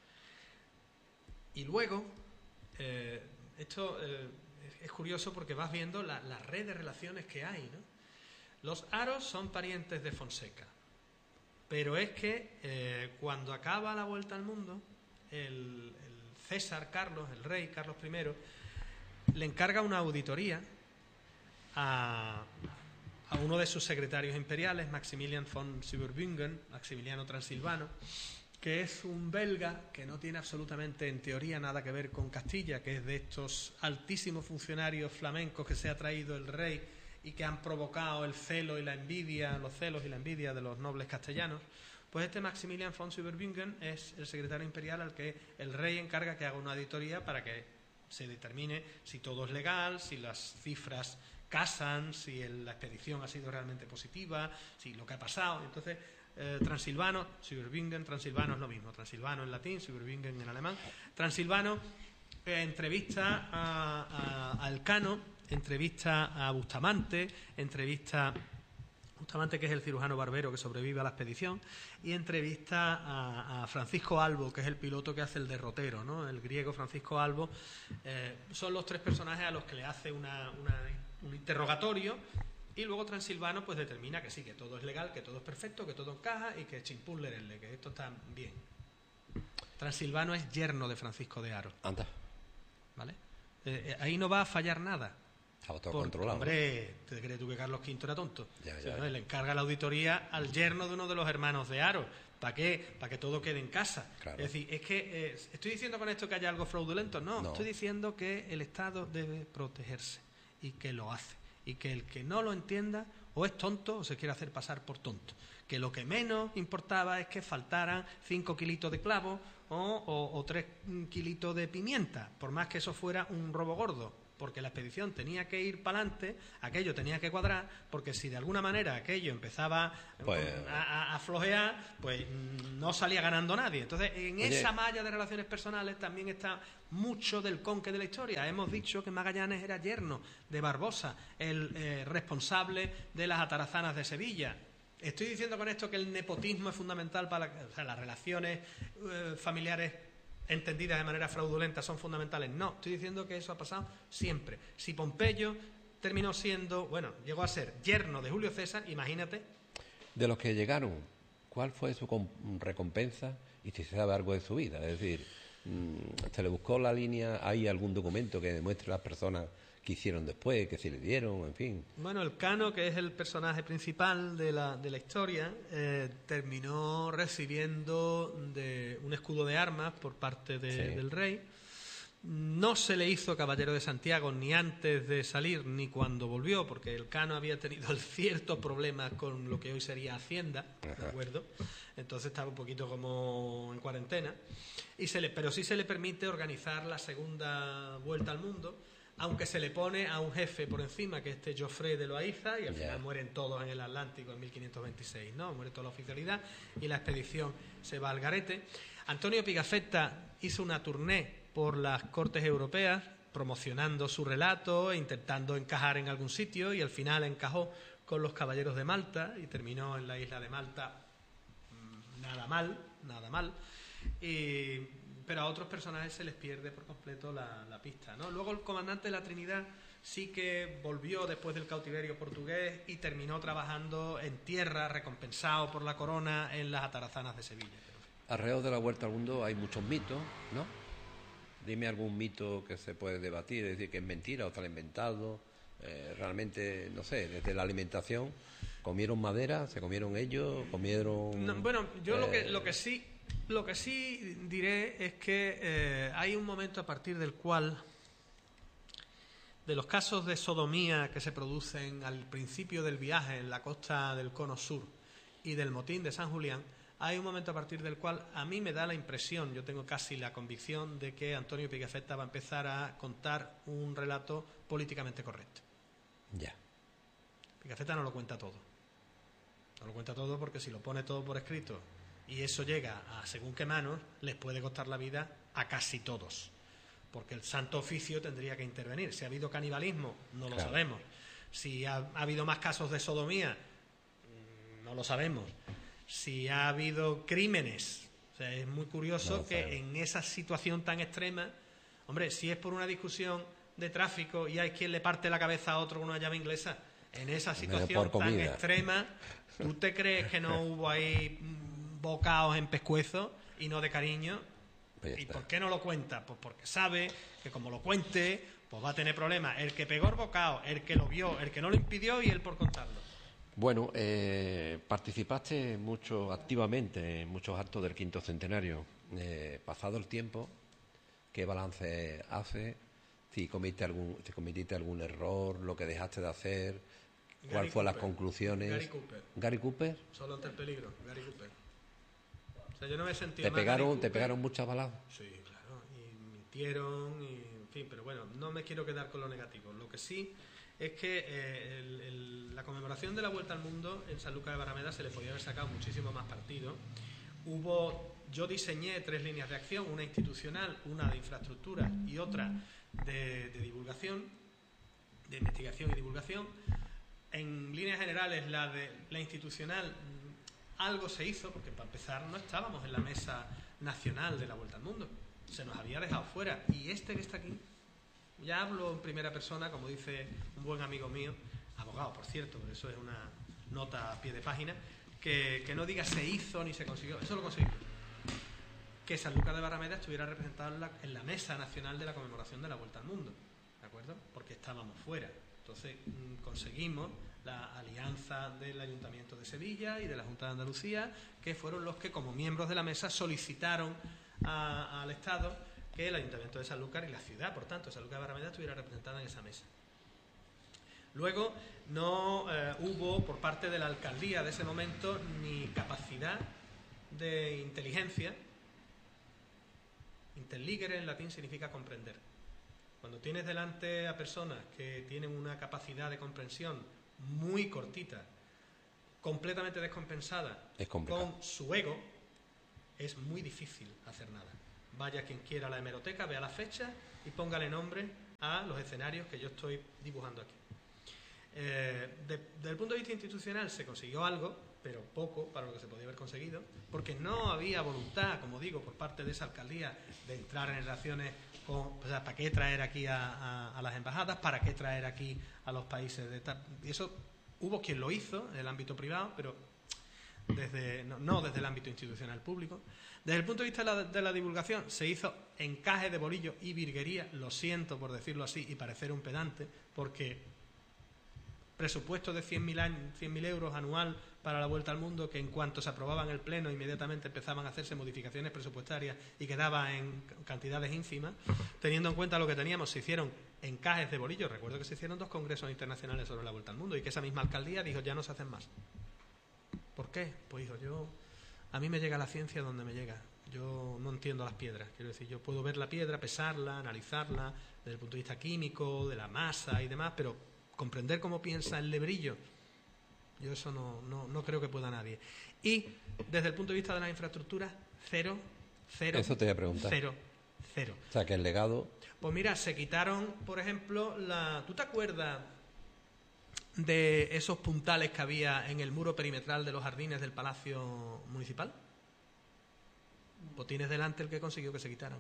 Y luego, eh, esto eh, es curioso porque vas viendo la, la red de relaciones que hay, ¿no? Los Haros son parientes de Fonseca, pero es que eh, cuando acaba la Vuelta al Mundo, el, el César Carlos, el rey Carlos primero, le encarga una auditoría a, a uno de sus secretarios imperiales, Maximilian von Syberbingen, Maximiliano Transilvano, que es un belga que no tiene absolutamente, en teoría, nada que ver con Castilla, que es de estos altísimos funcionarios flamencos que se ha traído el rey y que han provocado el celo y la envidia, los celos y la envidia de los nobles castellanos. Pues este Maximilian von Syberbingen es el secretario imperial al que el rey encarga que haga una auditoría para que se determine si todo es legal, si las cifras casan, si el, la expedición ha sido realmente positiva, si lo que ha pasado. Entonces, eh, Transilvano, Syberbingen, Transilvano es lo mismo, Transilvano en latín, Syberbingen en alemán. Transilvano eh, entrevista a, a, a Elcano, entrevista a Bustamante, entrevista... Bustamante, que es el cirujano barbero que sobrevive a la expedición, y entrevista a, a Francisco Albo, que es el piloto que hace el derrotero, ¿no? El griego Francisco Albo. Eh, son los tres personajes a los que le hace una, una, un interrogatorio, y luego Transilvano pues determina que sí, que todo es legal, que todo es perfecto, que todo encaja y que chimpún lerele, que esto está bien. Transilvano es yerno de Francisco de Haro. Anda. ¿Vale? Eh, eh, ahí no va a fallar nada. Estaba todo Por, controlado. Hombre, ¿te crees tú que Carlos quinto era tonto? Ya, O ya, sea, ya. ¿no? Le encarga la auditoría al yerno de uno de los hermanos de Haro. ¿Para qué? Para que todo quede en casa. Claro. Es decir, es que eh, ¿estoy diciendo con esto que haya algo fraudulento? No, No. estoy diciendo que el Estado debe protegerse y que lo hace. Y que el que no lo entienda o es tonto o se quiere hacer pasar por tonto. Que lo que menos importaba es que faltaran cinco kilitos de clavo o, o, o tres kilitos de pimienta, por más que eso fuera un robo gordo. Porque la expedición tenía que ir para adelante, aquello tenía que cuadrar, porque si de alguna manera aquello empezaba pues, a, a, a flojear, pues no salía ganando nadie. Entonces, en oye, esa malla de relaciones personales también está mucho del conque de la historia. Hemos dicho que Magallanes era yerno de Barbosa, el eh, responsable de las atarazanas de Sevilla. Estoy diciendo con esto que el nepotismo es fundamental para la, o sea, las relaciones eh, familiares entendidas de manera fraudulenta son fundamentales. No, estoy diciendo que eso ha pasado siempre. Si Pompeyo terminó siendo, bueno, llegó a ser yerno de Julio César, imagínate. De los que llegaron, ¿cuál fue su recompensa y si se sabe algo de su vida? Es decir, ¿se le buscó la línea? ¿Hay algún documento que demuestre las personas que hicieron después, que se le dieron, en fin? Bueno, el Cano, que es el personaje principal de la, de la historia, eh, terminó recibiendo de un escudo de armas por parte de, sí. del rey. No se le hizo caballero de Santiago ni antes de salir ni cuando volvió, porque el Cano había tenido ciertos problemas con lo que hoy sería Hacienda, ¿de acuerdo? Entonces estaba un poquito como en cuarentena. Y se le, pero sí se le permite organizar la segunda vuelta al mundo, aunque se le pone a un jefe por encima, que es este Joffre de Loaiza, y al final yeah. mueren todos en el Atlántico en mil quinientos veintiséis, ¿no? Muere toda la oficialidad y la expedición se va al garete. Antonio Pigafetta hizo una tournée por las cortes europeas, promocionando su relato e intentando encajar en algún sitio, y al final encajó con los caballeros de Malta y terminó en la isla de Malta nada mal, nada mal. Y... pero a otros personajes se les pierde por completo la, la pista, ¿no? Luego el comandante de la Trinidad sí que volvió después del cautiverio portugués y terminó trabajando en tierra, recompensado por la corona en las atarazanas de Sevilla. Alrededor de la Vuelta al Mundo hay muchos mitos, ¿no? Dime algún mito que se puede debatir, es decir, que es mentira o está inventado. Eh, realmente, no sé, desde la alimentación, ¿comieron madera? ¿Se comieron ellos? ¿Comieron...? No, bueno, yo eh... lo que lo que sí... Lo que sí diré es que eh, hay un momento a partir del cual, de los casos de sodomía que se producen al principio del viaje en la costa del Cono Sur y del motín de San Julián, hay un momento a partir del cual a mí me da la impresión, yo tengo casi la convicción de que Antonio Pigafetta va a empezar a contar un relato políticamente correcto. Ya. Pigafetta no lo cuenta todo. No lo cuenta todo porque si lo pone todo por escrito y eso llega a según qué manos, les puede costar la vida a casi todos. Porque el Santo Oficio tendría que intervenir. Si ha habido canibalismo, no lo claro. sabemos. Si ha, ha habido más casos de sodomía, no lo sabemos. Si ha habido crímenes, o sea, es muy curioso no que sabemos. En esa situación tan extrema, hombre, si es por una discusión de tráfico y hay quien le parte la cabeza a otro con una llave inglesa, en esa situación tan extrema, ¿tú te crees que no hubo ahí bocaos en pescuezo y no de cariño? Pues ¿y por qué no lo cuenta? Pues porque sabe que como lo cuente, pues va a tener problemas el que pegó el bocado, el que lo vio, el que no lo impidió y él por contarlo. Bueno, eh, participaste mucho activamente en muchos actos del quinto centenario. Eh, pasado el tiempo, ¿qué balance hace? Si cometiste algún, si cometiste algún error, lo que dejaste de hacer, ¿cuáles fueron las conclusiones? Gary Cooper. Gary Cooper. Solo ante el peligro, Gary Cooper. O sea, yo no me he sentido ¿Te pegaron, ¿Te pegaron muchas balas? Sí, claro, y mintieron, y en fin, pero bueno, no me quiero quedar con lo negativo. Lo que sí es que eh, el, el, la conmemoración de la Vuelta al Mundo en Sanlúcar de Barrameda se le podía haber sacado muchísimo más partido. Hubo, yo diseñé tres líneas de acción, una institucional, una de infraestructura y otra de, de divulgación, de investigación y divulgación. En líneas generales, la de la institucional, algo se hizo, porque para empezar no estábamos en la mesa nacional de la Vuelta al Mundo, se nos había dejado fuera, y este que está aquí, ya hablo en primera persona, como dice un buen amigo mío, abogado por cierto, pero eso es una nota a pie de página, que, que no diga se hizo ni se consiguió, eso lo conseguimos, que Sanlúcar de Barrameda estuviera representado en la, en la mesa nacional de la conmemoración de la Vuelta al Mundo, ¿de acuerdo? Porque estábamos fuera. Entonces mmm, conseguimos la alianza del Ayuntamiento de Sevilla y de la Junta de Andalucía, que fueron los que, como miembros de la mesa, solicitaron a, al Estado que el Ayuntamiento de Sanlúcar y la ciudad, por tanto, Sanlúcar de Barrameda, estuviera representada en esa mesa. Luego no eh, hubo por parte de la alcaldía de ese momento ni capacidad de inteligencia. Intelligere en latín significa comprender. Cuando tienes delante a personas que tienen una capacidad de comprensión muy cortita, completamente descompensada, con su ego, es muy difícil hacer nada. Vaya quien quiera a la hemeroteca, vea la fecha y póngale nombre a los escenarios que yo estoy dibujando aquí. Eh, de, desde el punto de vista institucional se consiguió algo, pero poco para lo que se podía haber conseguido, porque no había voluntad, como digo, por parte de esa alcaldía de entrar en relaciones con, o sea, ¿para qué traer aquí a, a, a las embajadas? ¿Para qué traer aquí a los países de tal? Y eso hubo quien lo hizo en el ámbito privado, pero desde, no, no desde el ámbito institucional público. Desde el punto de vista de la, de la divulgación, se hizo encaje de bolillo y virguería, lo siento por decirlo así y parecer un pedante, porque presupuesto de cien mil euros anual para la Vuelta al Mundo, que en cuanto se aprobaba en el Pleno inmediatamente empezaban a hacerse modificaciones presupuestarias y quedaba en cantidades ínfimas. Teniendo en cuenta lo que teníamos, se hicieron encajes de bolillo. Recuerdo que se hicieron dos congresos internacionales sobre la Vuelta al Mundo y que esa misma alcaldía dijo, ya no se hacen más. ¿Por qué? Pues dijo, yo, a mí me llega la ciencia donde me llega. Yo no entiendo las piedras. Quiero decir, yo puedo ver la piedra, pesarla, analizarla desde el punto de vista químico, de la masa y demás, pero comprender cómo piensa el lebrillo, yo eso no, no, no creo que pueda nadie. Y desde el punto de vista de las infraestructuras, cero, cero, eso te voy a preguntar. cero, cero. O sea, que el legado... Pues mira, se quitaron, por ejemplo, la... ¿Tú te acuerdas de esos puntales que había en el muro perimetral de los jardines del Palacio Municipal? Pues tienes delante el que consiguió que se quitaran.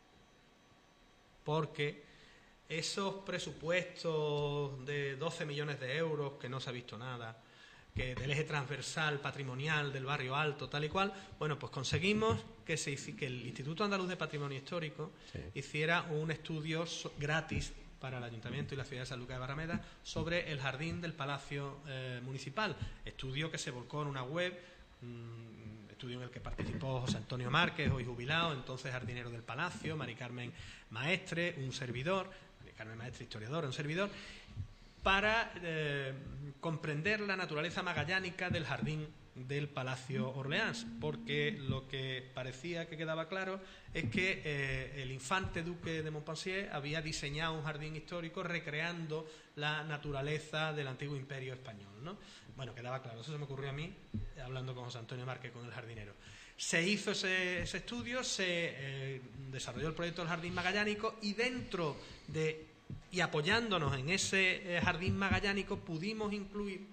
Porque esos presupuestos de doce millones de euros, que no se ha visto nada, que del eje transversal patrimonial del barrio alto, tal y cual, bueno, pues conseguimos que, se, que el Instituto Andaluz de Patrimonio Histórico sí. hiciera un estudio so, gratis para el Ayuntamiento y la ciudad de Sanlúcar de Barrameda sobre el jardín del Palacio eh, Municipal. Estudio que se volcó en una web, mmm, estudio en el que participó José Antonio Márquez, hoy jubilado, entonces jardinero del Palacio, Mari Carmen Maestre, un servidor, Mari Carmen Maestre, historiador, un servidor, para eh, comprender la naturaleza magallánica del jardín del Palacio Orleans, porque lo que parecía que quedaba claro es que eh, el infante duque de Montpensier había diseñado un jardín histórico recreando la naturaleza del antiguo imperio español, ¿no? Bueno, quedaba claro, eso se me ocurrió a mí hablando con José Antonio Márquez, con el jardinero. Se hizo ese, ese estudio, se eh, desarrolló el proyecto del jardín magallánico y dentro de y apoyándonos en ese jardín magallánico pudimos incluir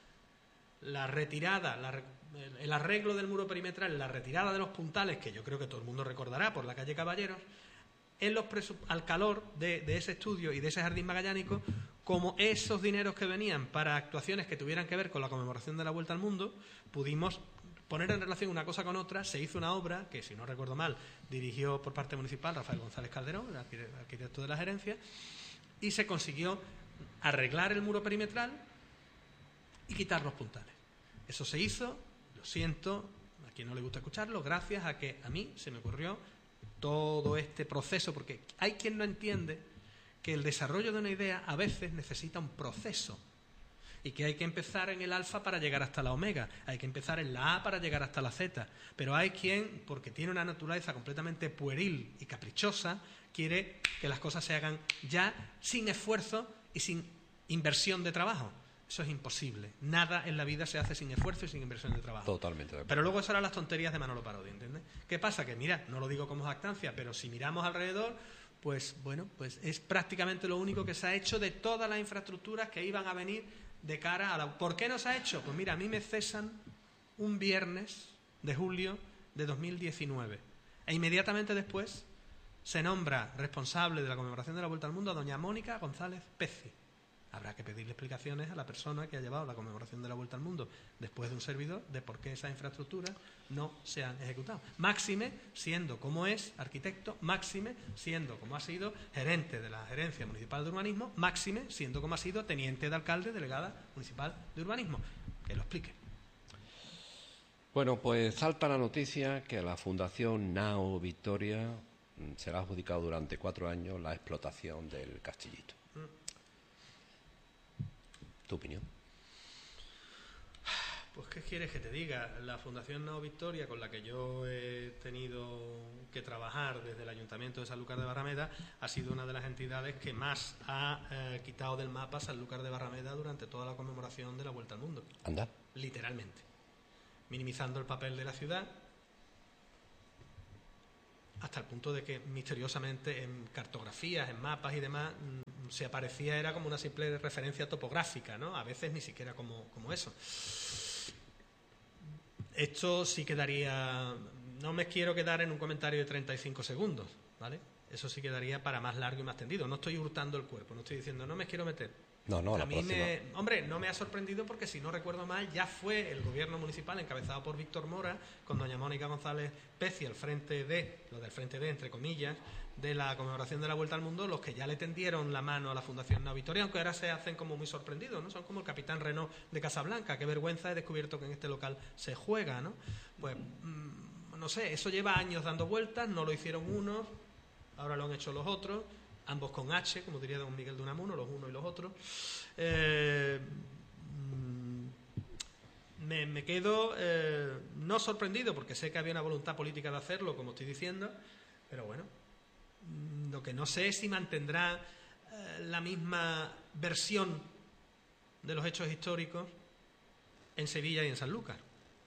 la retirada, la, el arreglo del muro perimetral, la retirada de los puntales, que yo creo que todo el mundo recordará por la calle Caballeros, en los al calor de, de ese estudio y de ese jardín magallánico, como esos dineros que venían para actuaciones que tuvieran que ver con la conmemoración de la Vuelta al Mundo, pudimos poner en relación una cosa con otra. Se hizo una obra que, si no recuerdo mal, dirigió por parte municipal Rafael González Calderón, el arquitecto de la gerencia, y se consiguió arreglar el muro perimetral y quitar los puntales. Eso se hizo, lo siento, a quien no le gusta escucharlo, gracias a que a mí se me ocurrió todo este proceso, porque hay quien no entiende que el desarrollo de una idea a veces necesita un proceso y que hay que empezar en el alfa para llegar hasta la omega, hay que empezar en la A para llegar hasta la Z, pero hay quien, porque tiene una naturaleza completamente pueril y caprichosa, quiere que las cosas se hagan ya sin esfuerzo y sin inversión de trabajo. Eso es imposible. Nada en la vida se hace sin esfuerzo y sin inversión de trabajo. Totalmente. Pero luego eso eran las tonterías de Manolo Parodi, ¿entiendes? ¿Qué pasa? Que mira, no lo digo como jactancia, pero si miramos alrededor, pues bueno, pues es prácticamente lo único que se ha hecho de todas las infraestructuras que iban a venir de cara a la... ¿Por qué no se ha hecho? Pues mira, a mí me cesan un viernes de julio de dos mil diecinueve e inmediatamente después se nombra responsable de la conmemoración de la Vuelta al Mundo a doña Mónica González Pezzi, Habrá que pedirle explicaciones a la persona que ha llevado la conmemoración de la Vuelta al Mundo después de un servidor de por qué esas infraestructuras no se han ejecutado. Máxime, siendo como es arquitecto, máxime, siendo como ha sido gerente de la Gerencia Municipal de Urbanismo, máxime, siendo como ha sido teniente de alcalde, delegada municipal de urbanismo. Que lo explique. Bueno, pues salta la noticia que la Fundación Nao Victoria será adjudicado durante cuatro años la explotación del Castillito. ¿Tu opinión? Pues, ¿qué quieres que te diga? La Fundación Nao Victoria, con la que yo he tenido que trabajar desde el Ayuntamiento de Sanlúcar de Barrameda, ha sido una de las entidades que más ha eh, quitado del mapa Sanlúcar de Barrameda durante toda la conmemoración de la Vuelta al Mundo. Anda. Literalmente. Minimizando el papel de la ciudad, hasta el punto de que misteriosamente en cartografías, en mapas y demás, se aparecía, era como una simple referencia topográfica, ¿no? A veces ni siquiera como, como eso. Esto sí quedaría... No me quiero quedar en un comentario de treinta y cinco segundos, ¿vale? Eso sí quedaría para más largo y más tendido. No estoy hurtando el cuerpo, no estoy diciendo, no me quiero meter. No, no, a la mí próxima. me, hombre, no me ha sorprendido porque, si no recuerdo mal, ya fue el gobierno municipal encabezado por Víctor Mora, con doña Mónica González Peci al frente de, lo del frente de, entre comillas, de la conmemoración de la Vuelta al Mundo, los que ya le tendieron la mano a la Fundación Nao Victoria, aunque ahora se hacen como muy sorprendidos, ¿no? Son como el capitán Renault de Casablanca. Qué vergüenza, he descubierto que en este local se juega, ¿no? Pues, mmm, no sé, eso lleva años dando vueltas, no lo hicieron unos, ahora lo han hecho los otros, ambos con H, como diría don Miguel de Unamuno, los unos y los otros. Eh, me, me quedo eh, no sorprendido, porque sé que había una voluntad política de hacerlo, como estoy diciendo, pero bueno, lo que no sé es si mantendrá eh, la misma versión de los hechos históricos en Sevilla y en Sanlúcar.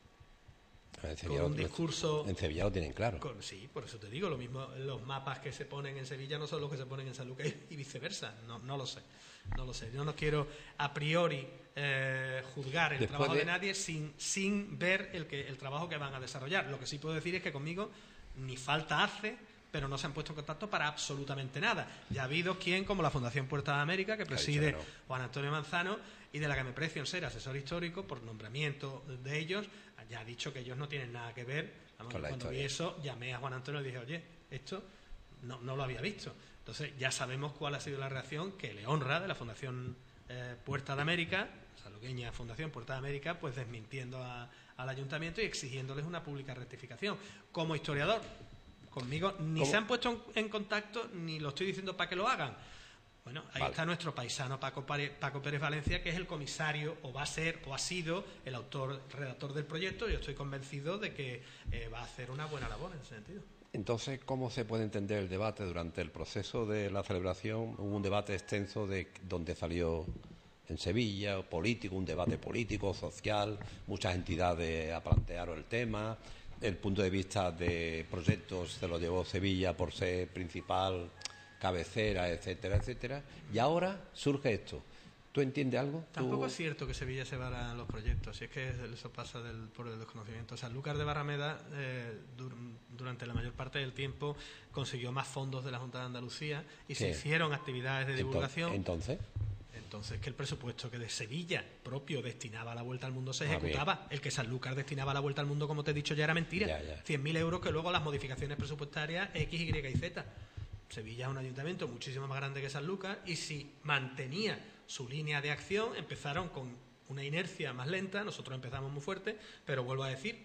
En Sevilla, con un lo, discurso... en Sevilla lo tienen claro. Con, sí, por eso te digo, lo mismo, los mapas que se ponen en Sevilla no son los que se ponen en Sanlúcar y, y viceversa. No, no lo sé, no lo sé. Yo no quiero a priori eh, juzgar el Después trabajo de... de nadie sin, sin ver el, que, el trabajo que van a desarrollar. Lo que sí puedo decir es que conmigo ni falta hace, pero no se han puesto en contacto para absolutamente nada. Ya ha habido quien, como la Fundación Puerta de América, que preside no. Juan Antonio Manzano, y de la que me precio en ser asesor histórico por nombramiento de ellos, ya ha dicho que ellos no tienen nada que ver. Vamos, cuando historia. vi eso, llamé a Juan Antonio y dije, oye, esto no, no lo había visto. Entonces ya sabemos cuál ha sido la reacción, que le honra, de la Fundación eh, Puerta de América, salugueña Fundación Puerta de América, pues desmintiendo a, al ayuntamiento y exigiéndoles una pública rectificación. Como historiador, conmigo ni ¿Cómo? se han puesto en contacto, ni lo estoy diciendo para que lo hagan. Bueno, ahí vale. está nuestro paisano Paco, Pare, Paco Pérez Valencia, que es el comisario, o va a ser, o ha sido el autor, redactor del proyecto. Yo estoy convencido de que eh, va a hacer una buena labor en ese sentido. Entonces, ¿cómo se puede entender el debate? Durante el proceso de la celebración hubo un debate extenso de donde salió en Sevilla, político, un debate político, social, muchas entidades plantearon el tema, el punto de vista de proyectos se lo llevó Sevilla por ser principal cabecera, etcétera, etcétera, y ahora surge esto. ¿Tú entiendes algo? Tampoco ¿Tú... es cierto que Sevilla se vara los proyectos, si es que eso pasa del, por el desconocimiento. O sea, Sanlúcar de Barrameda eh, dur, durante la mayor parte del tiempo consiguió más fondos de la Junta de Andalucía y ¿Qué? se hicieron actividades de divulgación. Entonces, entonces que el presupuesto que de Sevilla propio destinaba a la Vuelta al Mundo se ejecutaba. Ah, el que Sanlúcar destinaba a la Vuelta al Mundo, como te he dicho, ya era mentira. Ya, ya. cien mil euros que luego las modificaciones presupuestarias X, Y y Z. Sevilla es un ayuntamiento muchísimo más grande que Sanlúcar, y si mantenía su línea de acción, empezaron con una inercia más lenta, nosotros empezamos muy fuerte, pero vuelvo a decir,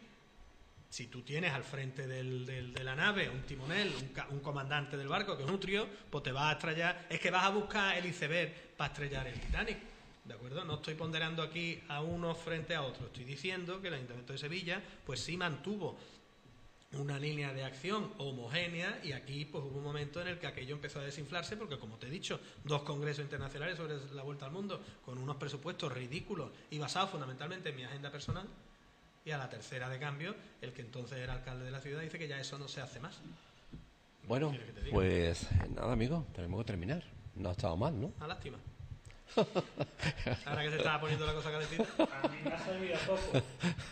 si tú tienes al frente del, del, de la nave un timonel, un, un comandante del barco que es un trío, pues te vas a estrellar, es que vas a buscar el iceberg para estrellar el Titanic, ¿de acuerdo? No estoy ponderando aquí a uno frente a otro, estoy diciendo que el Ayuntamiento de Sevilla pues sí mantuvo una línea de acción homogénea, y aquí pues hubo un momento en el que aquello empezó a desinflarse porque, como te he dicho, dos congresos internacionales sobre la Vuelta al Mundo con unos presupuestos ridículos y basados fundamentalmente en mi agenda personal, y a la tercera de cambio el que entonces era alcalde de la ciudad dice que ya eso no se hace más. Bueno, pues nada, amigo, tenemos que terminar. No ha estado mal, ¿no? Una lástima. Ahora que se estaba poniendo la cosa calentita. A mí me ha servido poco.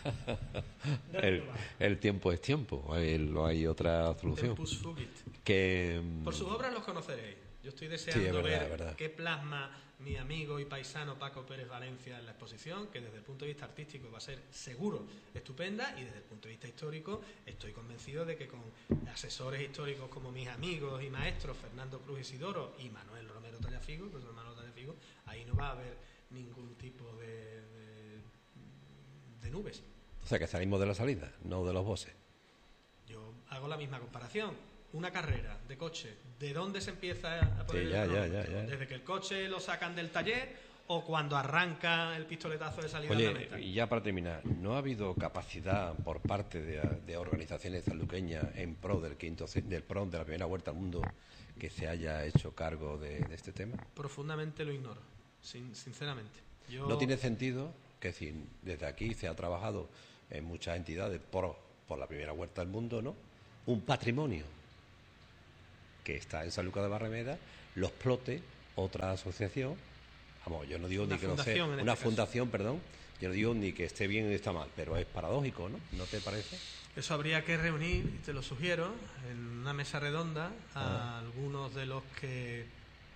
El, el tiempo es tiempo, no hay otra solución. Tempus fugit. Que, Por sus obras los conoceréis. Yo estoy deseando Sí, es verdad, ver es verdad. qué plasma mi amigo y paisano Paco Pérez Valencia en la exposición, que desde el punto de vista artístico va a ser seguro estupenda, y desde el punto de vista histórico estoy convencido de que con asesores históricos como mis amigos y maestros Fernando Cruz Isidoro y Manuel Romero Tallafigo, pues Manuel Tallafigo, ahí no va a haber ningún tipo de, de, de nubes. O sea, que salimos de la salida, no de los bosses. Yo hago la misma comparación. Una carrera de coche, ¿de dónde se empieza a poner Sí, ya, el ya, cronómetro? ya, ya. ¿Desde que el coche lo sacan del taller o cuando arranca el pistoletazo de salida a la meta? Oye, y ya para terminar, ¿no ha habido capacidad por parte de, de organizaciones sanluqueñas en pro del quinto ci- del pro de la primera vuelta al mundo que se haya hecho cargo de, de este tema? Profundamente lo ignoro, sin- sinceramente. Yo... No tiene sentido que si desde aquí se ha trabajado en muchas entidades por, por la primera vuelta al mundo, ¿no? Un patrimonio que está en San Lucas de Barrameda lo explote otra asociación. Vamos, yo no digo Una ni que no sea fundación, en una este caso. fundación, perdón. Yo no digo ni que esté bien ni está mal, pero es paradójico, ¿no? ¿No te parece? Eso habría que reunir, y te lo sugiero, en una mesa redonda a Ah. algunos de los que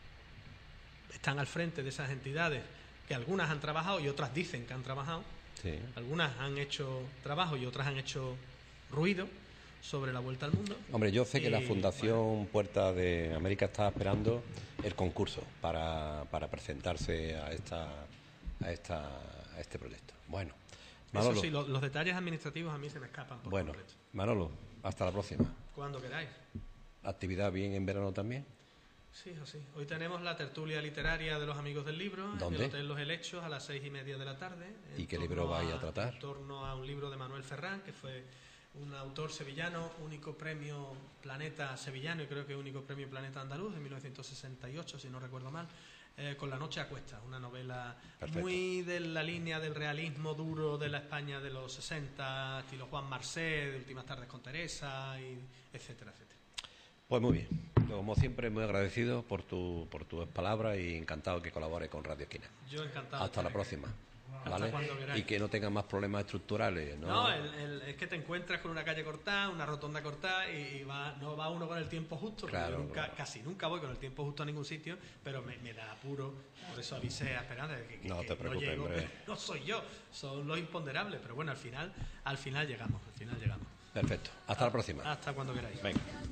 están al frente de esas entidades, que algunas han trabajado y otras dicen que han trabajado. Sí. Algunas han hecho trabajo y otras han hecho ruido sobre la vuelta al mundo. Hombre, yo sé que la Y, Fundación Puerta de América está esperando el concurso para, para presentarse a esta a esta a este proyecto. Bueno, Manolo, Eso sí, lo- los detalles administrativos a mí se me escapan por bueno, completo. Manolo, hasta la próxima. Cuando queráis. ¿Actividad bien en verano también? Sí, o sí. Hoy tenemos la tertulia literaria de los amigos del libro ¿Dónde? en el Hotel Los Helechos a las seis y media de la tarde. en ¿Y qué torno libro vais a tratar? En torno a un libro de Manuel Ferrán, que fue un autor sevillano, único premio Planeta sevillano y creo que único premio Planeta andaluz en mil novecientos sesenta y ocho, si no recuerdo mal, eh, con La noche a cuestas, una novela Perfecto. muy de la línea del realismo duro de la España de los sesenta, estilo Juan Marsé, de Últimas tardes con Teresa, y etcétera, etcétera. Pues muy bien. Como siempre, muy agradecido por tu por tus palabras y encantado que colabore con Radio Esquina. Yo encantado. Hasta la próxima. ¿Vale? cuando queráis. Y que no tengan más problemas estructurales, ¿no? No, el- el- es que te encuentras con una calle cortada, una rotonda cortada y, y va, no va uno con el tiempo justo. porque Claro, yo nunca, claro. Casi nunca voy con el tiempo justo a ningún sitio, pero me, me da apuro. Por eso avisé a Esperanza de que, que- No que te preocupes, llego, hombre. pero no soy yo, son los imponderables. Pero bueno, al final, al final llegamos, al final llegamos. Perfecto. Hasta la próxima. Hasta cuando queráis. Venga.